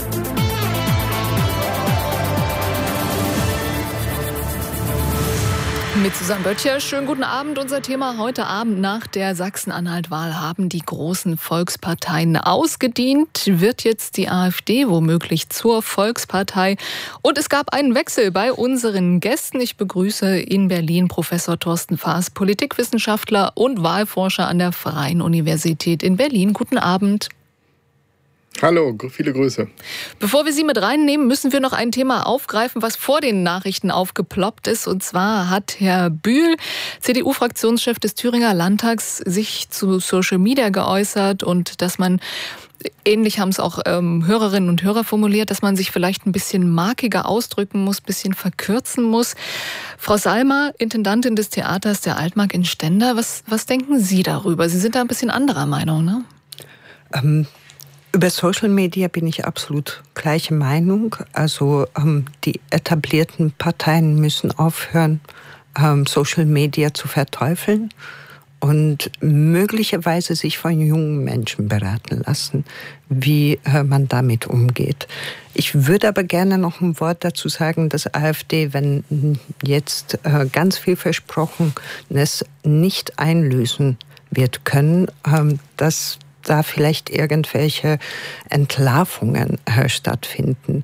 Mit Susanne Böttcher. Schönen guten Abend. Unser Thema heute Abend: Nach der Sachsen-Anhalt-Wahl haben die großen Volksparteien ausgedient. Wird jetzt die AfD womöglich zur Volkspartei? Und es gab einen Wechsel bei unseren Gästen. Ich begrüße in Berlin Professor Thorsten Faas, Politikwissenschaftler und Wahlforscher an der Freien Universität in Berlin. Guten Abend. Hallo, viele Grüße. Bevor wir Sie mit reinnehmen, müssen wir noch ein Thema aufgreifen, was vor den Nachrichten aufgeploppt ist. Und zwar hat Herr Bühl, CDU-Fraktionschef des Thüringer Landtags, sich zu Social Media geäußert und dass man, ähnlich haben es auch Hörerinnen und Hörer formuliert, dass man sich vielleicht ein bisschen markiger ausdrücken muss, ein bisschen verkürzen muss. Frau Salmer, Intendantin des Theaters der Altmark in Stendal, was denken Sie darüber? Sie sind da ein bisschen anderer Meinung, ne? Über Social Media bin ich absolut gleicher Meinung. Also die etablierten Parteien müssen aufhören, Social Media zu verteufeln und möglicherweise sich von jungen Menschen beraten lassen, wie man damit umgeht. Ich würde aber gerne noch ein Wort dazu sagen, dass AfD, wenn jetzt ganz viel Versprochenes nicht einlösen wird können, dass da vielleicht irgendwelche Entlarvungen stattfinden.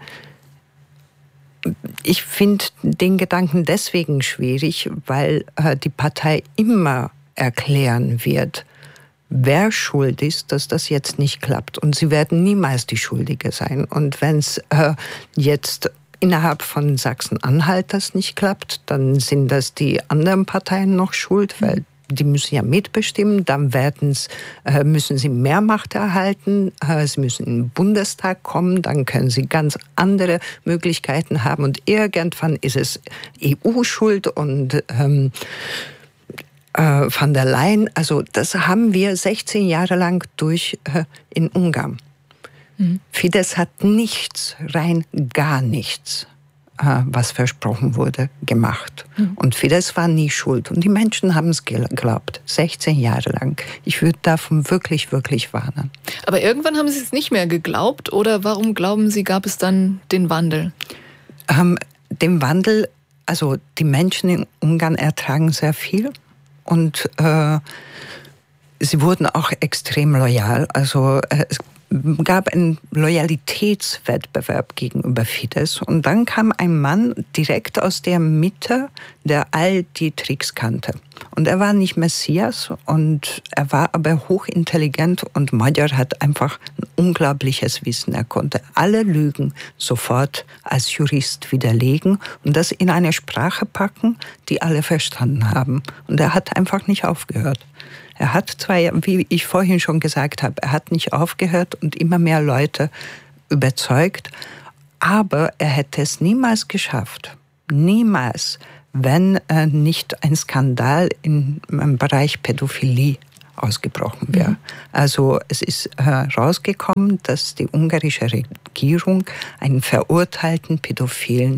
Ich finde den Gedanken deswegen schwierig, weil die Partei immer erklären wird, wer schuld ist, dass das jetzt nicht klappt. Und sie werden niemals die Schuldige sein. Und wenn es jetzt innerhalb von Sachsen-Anhalt das nicht klappt, dann sind das die anderen Parteien noch schuld, weil die müssen ja mitbestimmen, dann müssen sie mehr Macht erhalten, sie müssen in den Bundestag kommen, dann können sie ganz andere Möglichkeiten haben und irgendwann ist es EU-Schuld und von der Leyen. Also das haben wir 16 Jahre lang durch in Ungarn. Fidesz hat nichts, rein gar nichts was versprochen wurde, gemacht. Und Fidesz war nie schuld. Und die Menschen haben es geglaubt, 16 Jahre lang. Ich würde davon wirklich, wirklich warnen. Aber irgendwann haben Sie es nicht mehr geglaubt? Oder warum glauben Sie, gab es dann den Wandel? Den Wandel, also die Menschen in Ungarn ertragen sehr viel. Und sie wurden auch extrem loyal. Also es gab einen Loyalitätswettbewerb gegenüber Fidesz. Und dann kam ein Mann direkt aus der Mitte, der all die Tricks kannte. Und er war nicht Messias, und er war aber hochintelligent, und Magyar hat einfach ein unglaubliches Wissen. Er konnte alle Lügen sofort als Jurist widerlegen und das in eine Sprache packen, die alle verstanden haben. Und er hat einfach nicht aufgehört. Er hat zwar, wie ich vorhin schon gesagt habe, er hat nicht aufgehört und immer mehr Leute überzeugt, aber er hätte es niemals geschafft, niemals, wenn nicht ein Skandal im Bereich Pädophilie ausgebrochen wäre. Also es ist herausgekommen, dass die ungarische Regierung einen verurteilten Pädophilen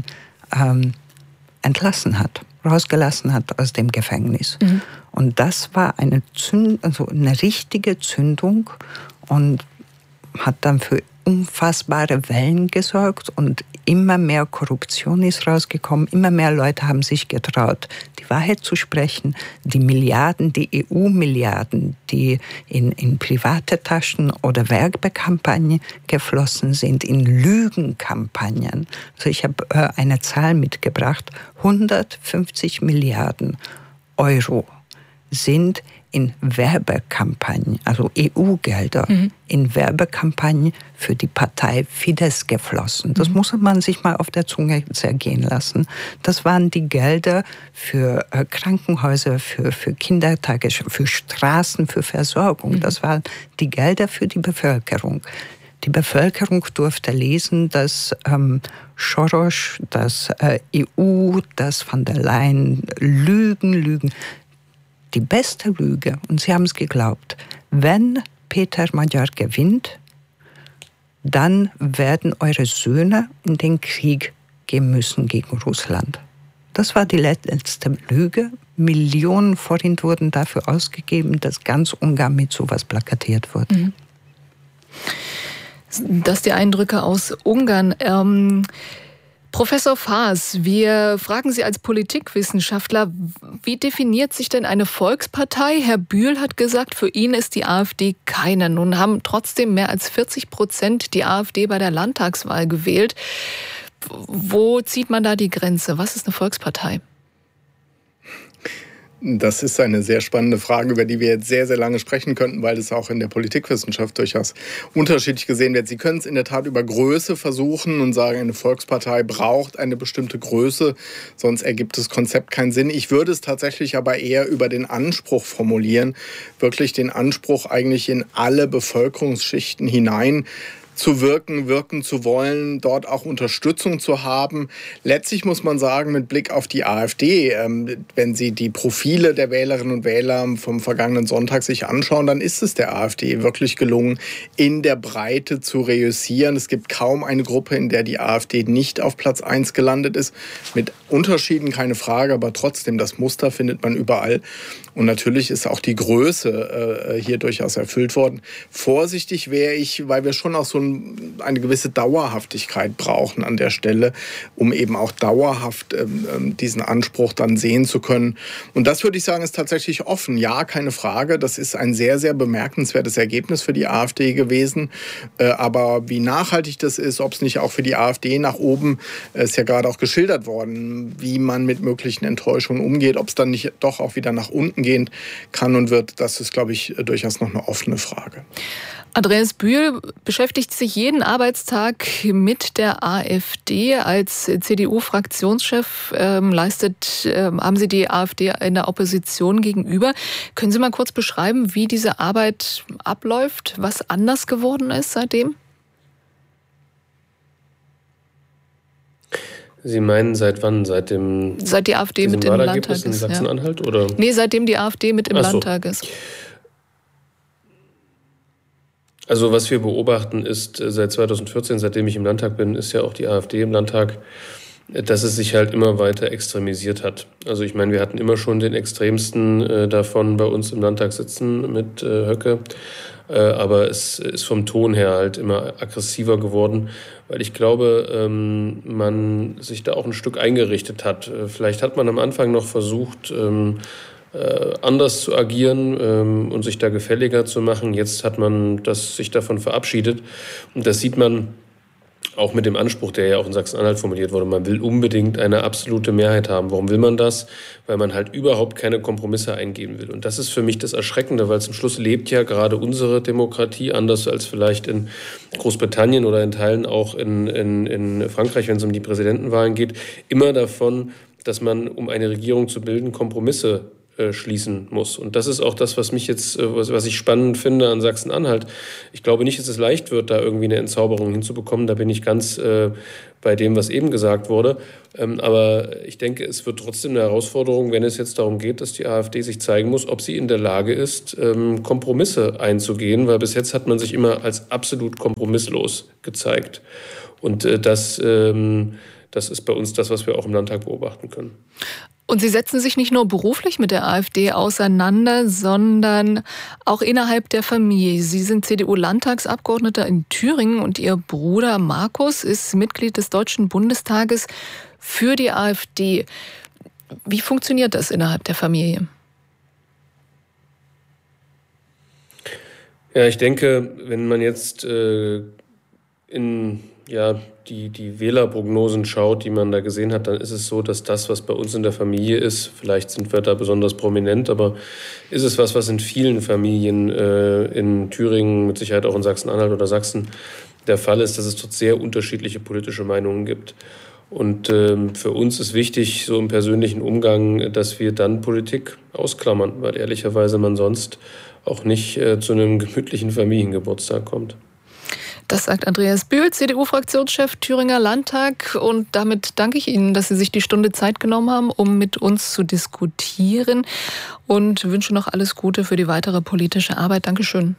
entlassen hat, rausgelassen hat aus dem Gefängnis. Und das war eine richtige Zündung und hat dann für unfassbare Wellen gesorgt, und immer mehr Korruption ist rausgekommen, immer mehr Leute haben sich getraut, die Wahrheit zu sprechen. Die Milliarden, die EU-Milliarden, die in private Taschen oder Werbekampagnen geflossen sind, in Lügenkampagnen. Also ich habe eine Zahl mitgebracht, 150 Milliarden Euro sind in Werbekampagnen, also EU-Gelder, in Werbekampagnen für die Partei Fidesz geflossen. Das muss man sich mal auf der Zunge zergehen lassen. Das waren die Gelder für Krankenhäuser, für Kindertagesstätten, für Straßen, für Versorgung. Das waren die Gelder für die Bevölkerung. Die Bevölkerung durfte lesen, dass Soros, dass EU, dass von der Leyen Lügen. Die beste Lüge, und sie haben es geglaubt, wenn Peter Magyar gewinnt, dann werden eure Söhne in den Krieg gehen müssen gegen Russland. Das war die letzte Lüge. Millionen Forint wurden dafür ausgegeben, dass ganz Ungarn mit sowas plakatiert wurde. Das die Eindrücke aus Ungarn. Professor Faas, wir fragen Sie als Politikwissenschaftler, wie definiert sich denn eine Volkspartei? Herr Bühl hat gesagt, für ihn ist die AfD keine. Nun haben trotzdem mehr als 40% die AfD bei der Landtagswahl gewählt. Wo zieht man da die Grenze? Was ist eine Volkspartei? Das ist eine sehr spannende Frage, über die wir jetzt sehr, sehr lange sprechen könnten, weil es auch in der Politikwissenschaft durchaus unterschiedlich gesehen wird. Sie können es in der Tat über Größe versuchen und sagen, eine Volkspartei braucht eine bestimmte Größe, sonst ergibt das Konzept keinen Sinn. Ich würde es tatsächlich aber eher über den Anspruch formulieren, wirklich den Anspruch eigentlich in alle Bevölkerungsschichten hinein zu wirken zu wollen, dort auch Unterstützung zu haben. Letztlich muss man sagen, mit Blick auf die AfD, wenn Sie die Profile der Wählerinnen und Wähler vom vergangenen Sonntag sich anschauen, dann ist es der AfD wirklich gelungen, in der Breite zu reüssieren. Es gibt kaum eine Gruppe, in der die AfD nicht auf Platz 1 gelandet ist. Mit Unterschieden, keine Frage, aber trotzdem, das Muster findet man überall. Und natürlich ist auch die Größe hier durchaus erfüllt worden. Vorsichtig wäre ich, weil wir schon auch so eine gewisse Dauerhaftigkeit brauchen an der Stelle, um eben auch dauerhaft diesen Anspruch dann sehen zu können. Und das würde ich sagen, ist tatsächlich offen. Ja, keine Frage. Das ist ein sehr, sehr bemerkenswertes Ergebnis für die AfD gewesen. Aber wie nachhaltig das ist, ob es nicht auch für die AfD nach oben, ist ja gerade auch geschildert worden, wie man mit möglichen Enttäuschungen umgeht, ob es dann nicht doch auch wieder nach unten gehen kann und wird, das ist, glaube ich, durchaus noch eine offene Frage. Andreas Bühl beschäftigt sich jeden Arbeitstag mit der AfD. Als CDU-Fraktionschef haben Sie die AfD in der Opposition gegenüber. Können Sie mal kurz beschreiben, wie diese Arbeit abläuft, was anders geworden ist seitdem? Sie meinen seit wann? Seit die AfD mit im Landtag ist. In Sachsen-Anhalt, ja. Oder? Nee, seitdem die AfD mit im Landtag ist. Also was wir beobachten ist, seit 2014, seitdem ich im Landtag bin, ist ja auch die AfD im Landtag. dass es sich halt immer weiter extremisiert hat. Also ich meine, wir hatten immer schon den Extremsten davon bei uns im Landtag sitzen mit Höcke. Aber es ist vom Ton her halt immer aggressiver geworden, weil ich glaube, man sich da auch ein Stück eingerichtet hat. Vielleicht hat man am Anfang noch versucht, anders zu agieren und sich da gefälliger zu machen. Jetzt hat man sich davon verabschiedet. Und das sieht man auch mit dem Anspruch, der ja auch in Sachsen-Anhalt formuliert wurde. Man will unbedingt eine absolute Mehrheit haben. Warum will man das? Weil man halt überhaupt keine Kompromisse eingehen will. Und das ist für mich das Erschreckende, weil zum Schluss lebt ja gerade unsere Demokratie, anders als vielleicht in Großbritannien oder in Teilen auch in Frankreich, wenn es um die Präsidentenwahlen geht, immer davon, dass man, um eine Regierung zu bilden, Kompromisse schließen muss. Und das ist auch das, was mich jetzt, was ich spannend finde an Sachsen-Anhalt. Ich glaube nicht, dass es leicht wird, da irgendwie eine Entzauberung hinzubekommen. Da bin ich ganz bei dem, was eben gesagt wurde. Aber ich denke, es wird trotzdem eine Herausforderung, wenn es jetzt darum geht, dass die AfD sich zeigen muss, ob sie in der Lage ist, Kompromisse einzugehen, weil bis jetzt hat man sich immer als absolut kompromisslos gezeigt. Und das ist bei uns das, was wir auch im Landtag beobachten können. Und Sie setzen sich nicht nur beruflich mit der AfD auseinander, sondern auch innerhalb der Familie. Sie sind CDU-Landtagsabgeordneter in Thüringen und Ihr Bruder Markus ist Mitglied des Deutschen Bundestages für die AfD. Wie funktioniert das innerhalb der Familie? Ja, ich denke, wenn man jetzt die Wählerprognosen schaut, die man da gesehen hat, dann ist es so, dass das, was bei uns in der Familie ist, vielleicht sind wir da besonders prominent, aber ist es was in vielen Familien in Thüringen, mit Sicherheit auch in Sachsen-Anhalt oder Sachsen der Fall ist, dass es dort sehr unterschiedliche politische Meinungen gibt. Und für uns ist wichtig, so im persönlichen Umgang, dass wir dann Politik ausklammern, weil ehrlicherweise man sonst auch nicht zu einem gemütlichen Familiengeburtstag kommt. Das sagt Andreas Bühl, CDU-Fraktionschef Thüringer Landtag. Und damit danke ich Ihnen, dass Sie sich die Stunde Zeit genommen haben, um mit uns zu diskutieren. Und wünsche noch alles Gute für die weitere politische Arbeit. Dankeschön.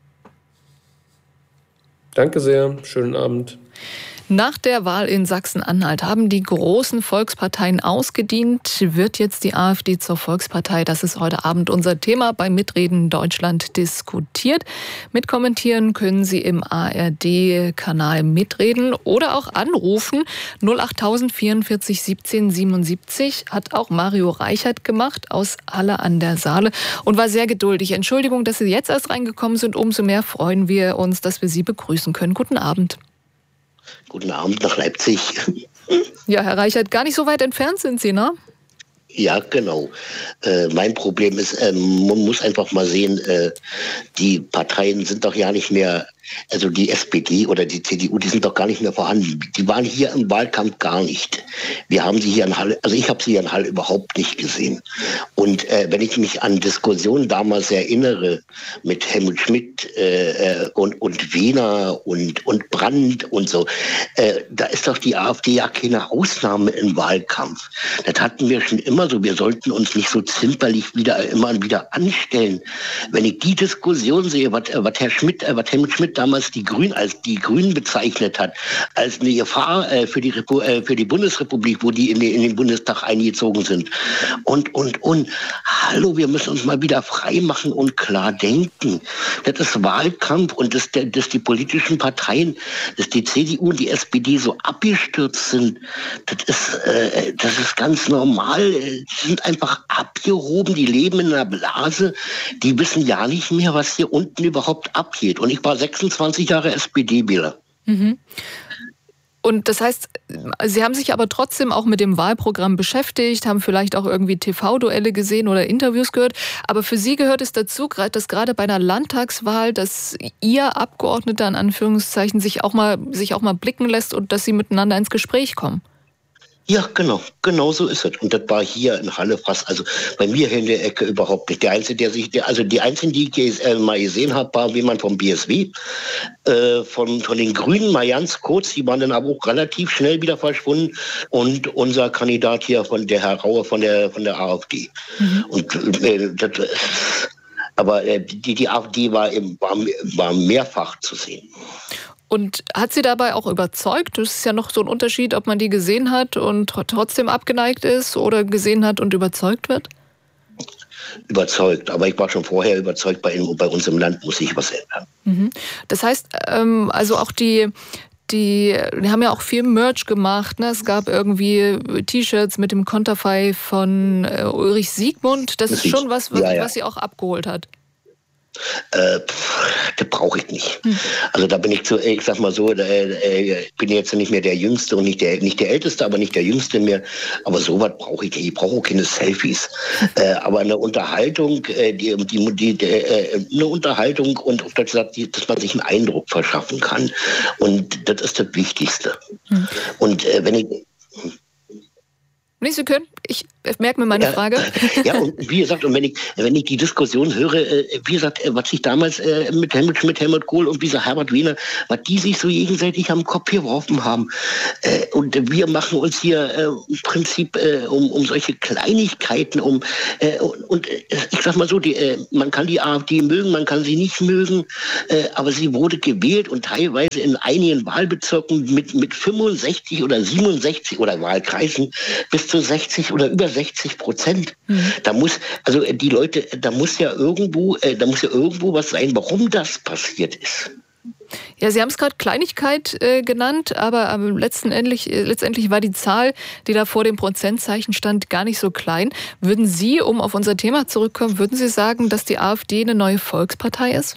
Danke sehr. Schönen Abend. Nach der Wahl in Sachsen-Anhalt haben die großen Volksparteien ausgedient. Wird jetzt die AfD zur Volkspartei? Das ist heute Abend unser Thema bei Mitreden Deutschland diskutiert. Mitkommentieren können Sie im ARD-Kanal Mitreden oder auch anrufen. 08000 44 17 77 hat auch Mario Reichert gemacht aus Halle an der Saale und war sehr geduldig. Entschuldigung, dass Sie jetzt erst reingekommen sind. Umso mehr freuen wir uns, dass wir Sie begrüßen können. Guten Abend. Guten Abend nach Leipzig. Ja, Herr Reichert, gar nicht so weit entfernt sind Sie, ne? Ja, genau. Mein Problem ist, man muss einfach mal sehen, die Parteien sind doch ja nicht mehr, also die SPD oder die CDU, die sind doch gar nicht mehr vorhanden. Die waren hier im Wahlkampf gar nicht. Wir haben sie hier in Halle, also ich habe sie hier in Halle überhaupt nicht gesehen. Und wenn ich mich an Diskussionen damals erinnere mit Helmut Schmidt und Wehner und Brandt und so, da ist doch die AfD ja keine Ausnahme im Wahlkampf. Das hatten wir schon immer so. Wir sollten uns nicht so zimperlich immer wieder anstellen. Wenn ich die Diskussion sehe, was Helmut Schmidt damals die Grünen bezeichnet hat, als eine Gefahr für die Bundesrepublik, wo die in den Bundestag eingezogen sind. Und hallo, wir müssen uns mal wieder frei machen und klar denken. Das ist Wahlkampf und dass die politischen Parteien, dass die CDU und die SPD so abgestürzt sind, das ist ganz normal. Die sind einfach abgehoben, die leben in einer Blase, die wissen ja nicht mehr, was hier unten überhaupt abgeht. Und ich war 26 Jahre SPD-Wähler. Mhm. Und das heißt, Sie haben sich aber trotzdem auch mit dem Wahlprogramm beschäftigt, haben vielleicht auch irgendwie TV-Duelle gesehen oder Interviews gehört. Aber für Sie gehört es dazu, dass gerade bei einer Landtagswahl, dass Ihr Abgeordneter in Anführungszeichen sich auch mal blicken lässt und dass Sie miteinander ins Gespräch kommen. Ja, genau so ist es. Und das war hier in Halle fast, also bei mir hier in der Ecke überhaupt nicht. Die Einzigen, die ich mal gesehen habe, war jemand vom BSW, von den Grünen mal ganz kurz, die waren dann aber auch relativ schnell wieder verschwunden und unser Kandidat hier der Herr Raue von der AfD. Mhm. Und aber die AfD war mehrfach zu sehen. Und hat sie dabei auch überzeugt? Das ist ja noch so ein Unterschied, ob man die gesehen hat und trotzdem abgeneigt ist oder gesehen hat und überzeugt wird? Überzeugt, aber ich war schon vorher überzeugt, bei uns im Land muss sich was ändern. Mhm. Das heißt, also auch die haben ja auch viel Merch gemacht. Ne? Es gab irgendwie T-Shirts mit dem Konterfei von Ulrich Siegmund. Das ist schon was sie auch abgeholt hat. Das brauche ich nicht. Also da bin ich ich sag mal so, ich bin jetzt nicht mehr der Jüngste und nicht der Älteste, aber nicht der Jüngste mehr. Aber sowas brauche ich nicht. Ich brauche auch keine Selfies. Aber eine Unterhaltung, eine Unterhaltung und auf das, dass man sich einen Eindruck verschaffen kann. Und das ist das Wichtigste. Und wenn ich... Nee, Sie können. Ich merke mir meine Frage. Ja, und wie gesagt, und wenn ich die Diskussion höre, wie gesagt, was sich damals mit Helmut Kohl und dieser Herbert Wehner, was die sich so gegenseitig am Kopf geworfen haben. Und wir machen uns hier im Prinzip um solche Kleinigkeiten und ich sag mal so, man kann die AfD mögen, man kann sie nicht mögen, aber sie wurde gewählt und teilweise in einigen Wahlbezirken mit 65 oder 67 oder Wahlkreisen bis zu 60 oder über 60%. Da muss ja irgendwo was sein, warum das passiert ist. Ja, Sie haben es gerade Kleinigkeit genannt, aber letztendlich war die Zahl, die da vor dem Prozentzeichen stand, gar nicht so klein. Würden Sie, um auf unser Thema zurückzukommen, würden Sie sagen, dass die AfD eine neue Volkspartei ist?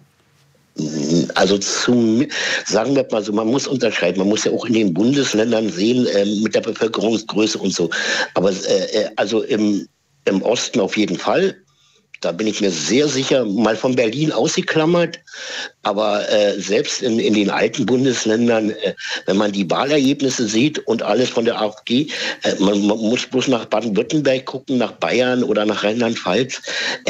Also sagen wir mal so, man muss unterscheiden, man muss ja auch in den Bundesländern sehen, mit der Bevölkerungsgröße und so. Aber also im Osten auf jeden Fall. Da bin ich mir sehr sicher, mal von Berlin ausgeklammert. Aber selbst in den alten Bundesländern, wenn man die Wahlergebnisse sieht und alles von der AfD, man muss bloß nach Baden-Württemberg gucken, nach Bayern oder nach Rheinland-Pfalz,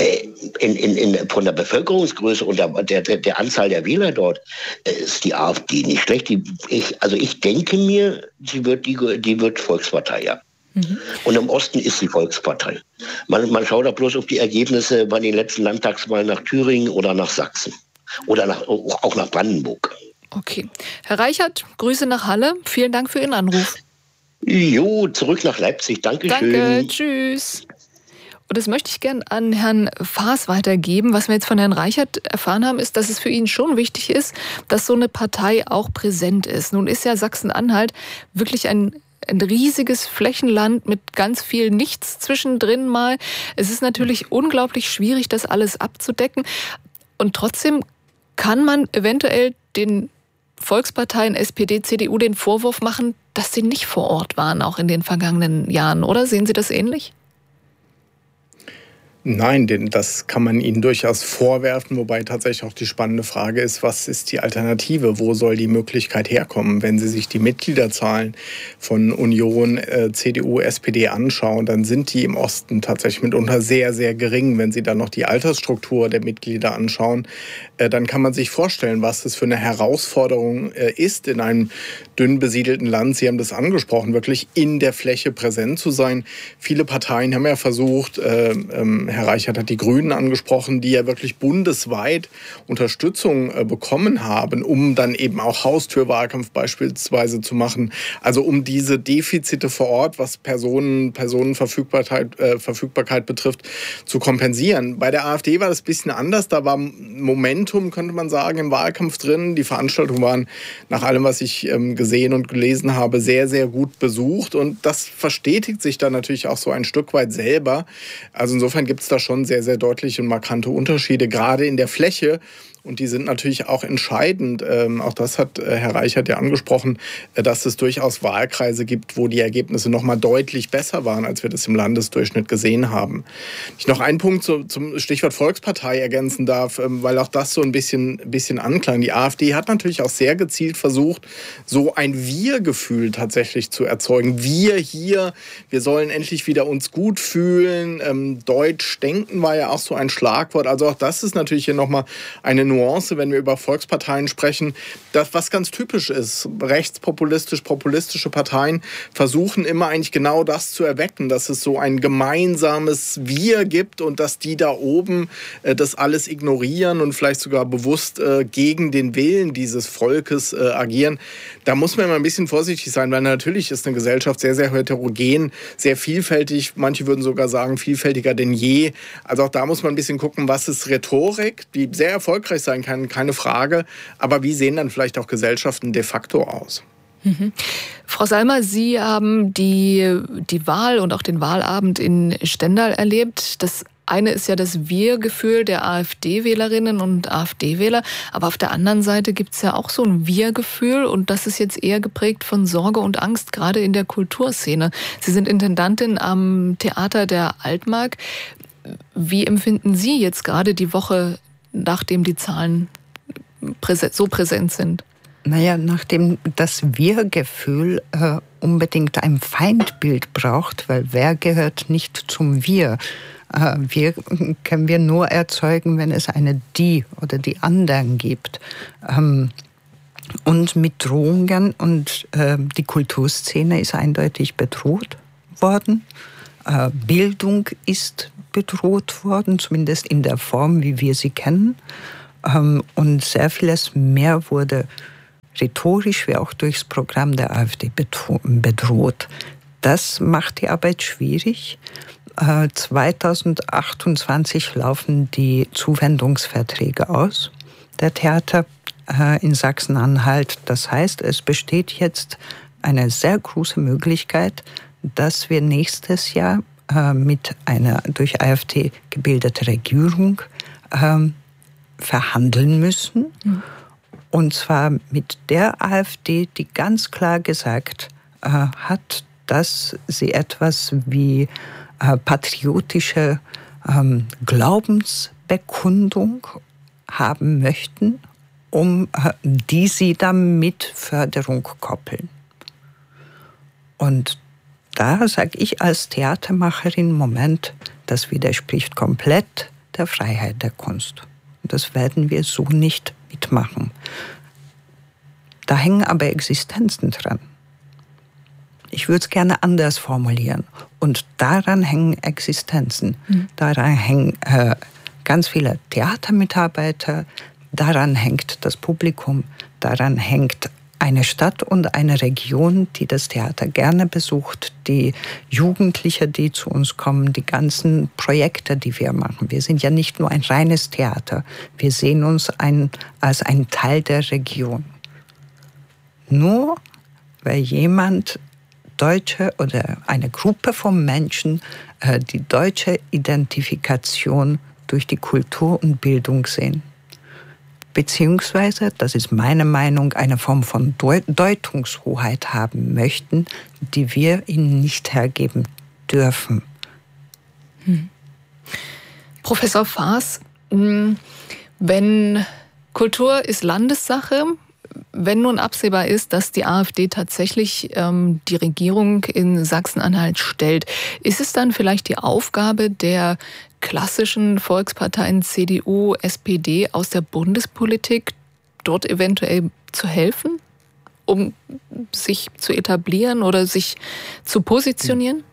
von der Bevölkerungsgröße und der Anzahl der Wähler dort ist die AfD nicht schlecht. Ich denke mir, die wird Volkspartei, ja. Und im Osten ist die Volkspartei. Man schaut da bloß auf die Ergebnisse bei den letzten Landtagswahlen nach Thüringen oder nach Sachsen. Oder auch nach Brandenburg. Okay. Herr Reichert, Grüße nach Halle. Vielen Dank für Ihren Anruf. Jo, zurück nach Leipzig. Dankeschön. Danke, tschüss. Und das möchte ich gern an Herrn Faas weitergeben. Was wir jetzt von Herrn Reichert erfahren haben, ist, dass es für ihn schon wichtig ist, dass so eine Partei auch präsent ist. Nun ist ja Sachsen-Anhalt wirklich ein riesiges Flächenland mit ganz viel Nichts zwischendrin mal. Es ist natürlich unglaublich schwierig, das alles abzudecken. Und trotzdem kann man eventuell den Volksparteien SPD, CDU den Vorwurf machen, dass sie nicht vor Ort waren, auch in den vergangenen Jahren, oder? Sehen Sie das ähnlich? Nein, das kann man ihnen durchaus vorwerfen, wobei tatsächlich auch die spannende Frage ist, was ist die Alternative? Wo soll die Möglichkeit herkommen? Wenn Sie sich die Mitgliederzahlen von Union, CDU, SPD anschauen, dann sind die im Osten tatsächlich mitunter sehr, sehr gering. Wenn Sie dann noch die Altersstruktur der Mitglieder anschauen, dann kann man sich vorstellen, was es für eine Herausforderung ist, in einem dünn besiedelten Land, Sie haben das angesprochen, wirklich in der Fläche präsent zu sein. Viele Parteien haben ja versucht, Herr Reichert hat die Grünen angesprochen, die ja wirklich bundesweit Unterstützung bekommen haben, um dann eben auch Haustürwahlkampf beispielsweise zu machen. Also um diese Defizite vor Ort, was Personenverfügbarkeit betrifft, zu kompensieren. Bei der AfD war das ein bisschen anders. Da war Momentum, könnte man sagen, im Wahlkampf drin. Die Veranstaltungen waren nach allem, was ich gesehen und gelesen habe, sehr, sehr gut besucht. Und das verstetigt sich dann natürlich auch so ein Stück weit selber. Also insofern gibt es da schon sehr, sehr deutliche und markante Unterschiede, gerade in der Fläche. Und die sind natürlich auch entscheidend. Auch das hat Herr Reichert ja angesprochen, dass es durchaus Wahlkreise gibt, wo die Ergebnisse noch mal deutlich besser waren, als wir das im Landesdurchschnitt gesehen haben. Ich noch einen Punkt zum Stichwort Volkspartei ergänzen darf, weil auch das so ein bisschen anklang. Die AfD hat natürlich auch sehr gezielt versucht, so ein Wir-Gefühl tatsächlich zu erzeugen. Wir hier, wir sollen endlich wieder uns gut fühlen. Deutsch denken war ja auch so ein Schlagwort. Also auch das ist natürlich hier noch mal eine Nuance, wenn wir über Volksparteien sprechen, das, was ganz typisch ist. Rechtspopulistische Parteien versuchen immer eigentlich genau das zu erwecken, dass es so ein gemeinsames Wir gibt und dass die da oben das alles ignorieren und vielleicht sogar bewusst gegen den Willen dieses Volkes agieren. Da muss man immer ein bisschen vorsichtig sein, weil natürlich ist eine Gesellschaft sehr, sehr heterogen, sehr vielfältig. Manche würden sogar sagen, vielfältiger denn je. Also auch da muss man ein bisschen gucken, was ist Rhetorik, die sehr erfolgreich sein kann, keine Frage. Aber wie sehen dann vielleicht auch Gesellschaften de facto aus? Mhm. Frau Salmer, Sie haben die Wahl und auch den Wahlabend in Stendal erlebt. Das eine ist ja das Wir-Gefühl der AfD-Wählerinnen und AfD-Wähler. Aber auf der anderen Seite gibt es ja auch so ein Wir-Gefühl. Und das ist jetzt eher geprägt von Sorge und Angst, gerade in der Kulturszene. Sie sind Intendantin am Theater der Altmark. Wie empfinden Sie jetzt gerade die Woche, nachdem die Zahlen so präsent sind? Naja, nachdem das Wir-Gefühl unbedingt ein Feindbild braucht, weil wer gehört nicht zum Wir? Wir können wir nur erzeugen, wenn es eine Die oder die anderen gibt. Und mit Drohungen und die Kulturszene ist eindeutig bedroht worden. Bildung ist bedroht worden, zumindest in der Form, wie wir sie kennen. Und sehr vieles mehr wurde rhetorisch wie auch durchs Programm der AfD bedroht. Das macht die Arbeit schwierig. 2028 laufen die Zuwendungsverträge aus, der Theater in Sachsen-Anhalt. Das heißt, es besteht jetzt eine sehr große Möglichkeit, dass wir nächstes Jahr mit einer durch AfD gebildeten Regierung verhandeln müssen. Mhm. Und zwar mit der AfD, die ganz klar gesagt hat, dass sie etwas wie patriotische Glaubensbekundung haben möchten, die sie dann mit Förderung koppeln. Und da sage ich als Theatermacherin, Moment, das widerspricht komplett der Freiheit der Kunst. Das werden wir so nicht mitmachen. Da hängen aber Existenzen dran. Ich würde es gerne anders formulieren. Und daran hängen Existenzen. Mhm. Daran hängen ganz viele Theatermitarbeiter, daran hängt das Publikum, daran hängt eine Stadt und eine Region, die das Theater gerne besucht, die Jugendliche, die zu uns kommen, die ganzen Projekte, die wir machen. Wir sind ja nicht nur ein reines Theater, wir sehen uns als ein Teil der Region. Nur weil jemand Deutsche oder eine Gruppe von Menschen die deutsche Identifikation durch die Kultur und Bildung sehen. Beziehungsweise, das ist meine Meinung, eine Form von Deutungshoheit haben möchten, die wir ihnen nicht hergeben dürfen. Professor Faas, wenn Kultur ist Landessache, wenn nun absehbar ist, dass die AfD tatsächlich die Regierung in Sachsen-Anhalt stellt, ist es dann vielleicht die Aufgabe der klassischen Volksparteien CDU, SPD aus der Bundespolitik, dort eventuell zu helfen, um sich zu etablieren oder sich zu positionieren?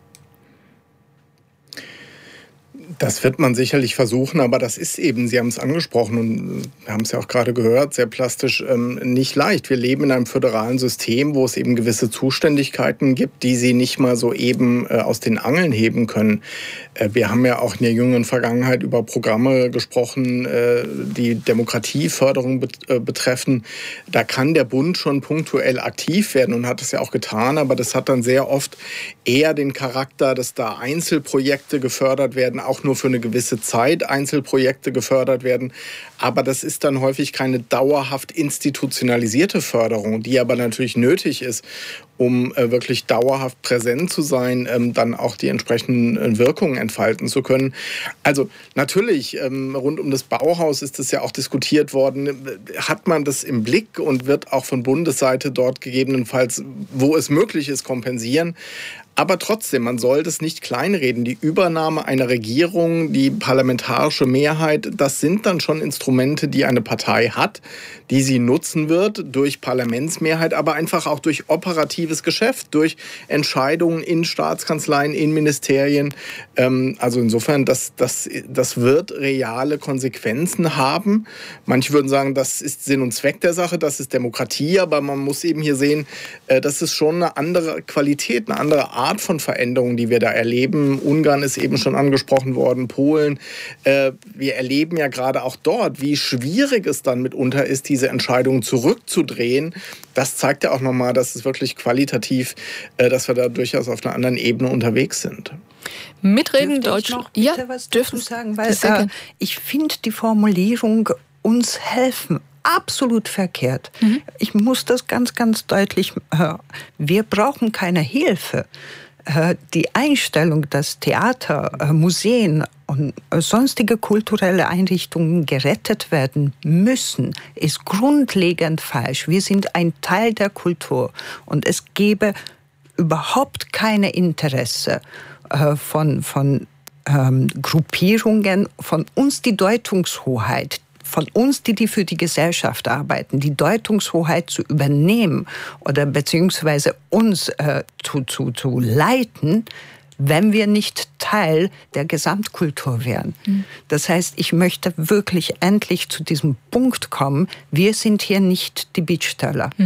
Das wird man sicherlich versuchen, aber das ist eben, Sie haben es angesprochen und wir haben es ja auch gerade gehört, sehr plastisch, nicht leicht. Wir leben in einem föderalen System, wo es eben gewisse Zuständigkeiten gibt, die Sie nicht mal so eben aus den Angeln heben können. Wir haben ja auch in der jüngeren Vergangenheit über Programme gesprochen, die Demokratieförderung betreffen. Da kann der Bund schon punktuell aktiv werden und hat es ja auch getan, aber das hat dann sehr oft eher den Charakter, dass da Einzelprojekte gefördert werden, auch nur für eine gewisse Zeit Einzelprojekte gefördert werden. Aber das ist dann häufig keine dauerhaft institutionalisierte Förderung, die aber natürlich nötig ist, um wirklich dauerhaft präsent zu sein, dann auch die entsprechenden Wirkungen entfalten zu können. Also natürlich, rund um das Bauhaus ist das ja auch diskutiert worden. Hat man das im Blick und wird auch von Bundesseite dort gegebenenfalls, wo es möglich ist, kompensieren. Aber trotzdem, man sollte es nicht kleinreden. Die Übernahme einer Regierung, die parlamentarische Mehrheit, das sind dann schon Instrumente, die eine Partei hat, die sie nutzen wird durch Parlamentsmehrheit, aber einfach auch durch operatives Geschäft, durch Entscheidungen in Staatskanzleien, in Ministerien. Also insofern, das wird reale Konsequenzen haben. Manche würden sagen, das ist Sinn und Zweck der Sache, das ist Demokratie, aber man muss eben hier sehen, das ist schon eine andere Qualität, eine andere Art von Veränderung, die wir da erleben. Ungarn ist eben schon angesprochen worden, Polen. Wir erleben ja gerade auch dort, wie schwierig es dann mitunter ist, diese Entscheidungen zurückzudrehen. Das zeigt ja auch nochmal, dass es wirklich qualitativ, dass wir da durchaus auf einer anderen Ebene unterwegs sind. Mitreden Deutsch. Ja, dürfen sagen, weil ich finde die Formulierung uns helfen absolut verkehrt. Ich muss das ganz, ganz deutlich hören. Wir brauchen keine Hilfe. Die Einstellung, dass Theater, Museen und sonstige kulturelle Einrichtungen gerettet werden müssen, ist grundlegend falsch. Wir sind ein Teil der Kultur und es gäbe überhaupt keine Interesse von Gruppierungen, von uns die Deutungshoheit, von uns, die für die Gesellschaft arbeiten, die Deutungshoheit zu übernehmen oder beziehungsweise uns zu leiten, wenn wir nicht Teil der Gesamtkultur wären. Das heißt, ich möchte wirklich endlich zu diesem Punkt kommen, wir sind hier nicht die Bittsteller.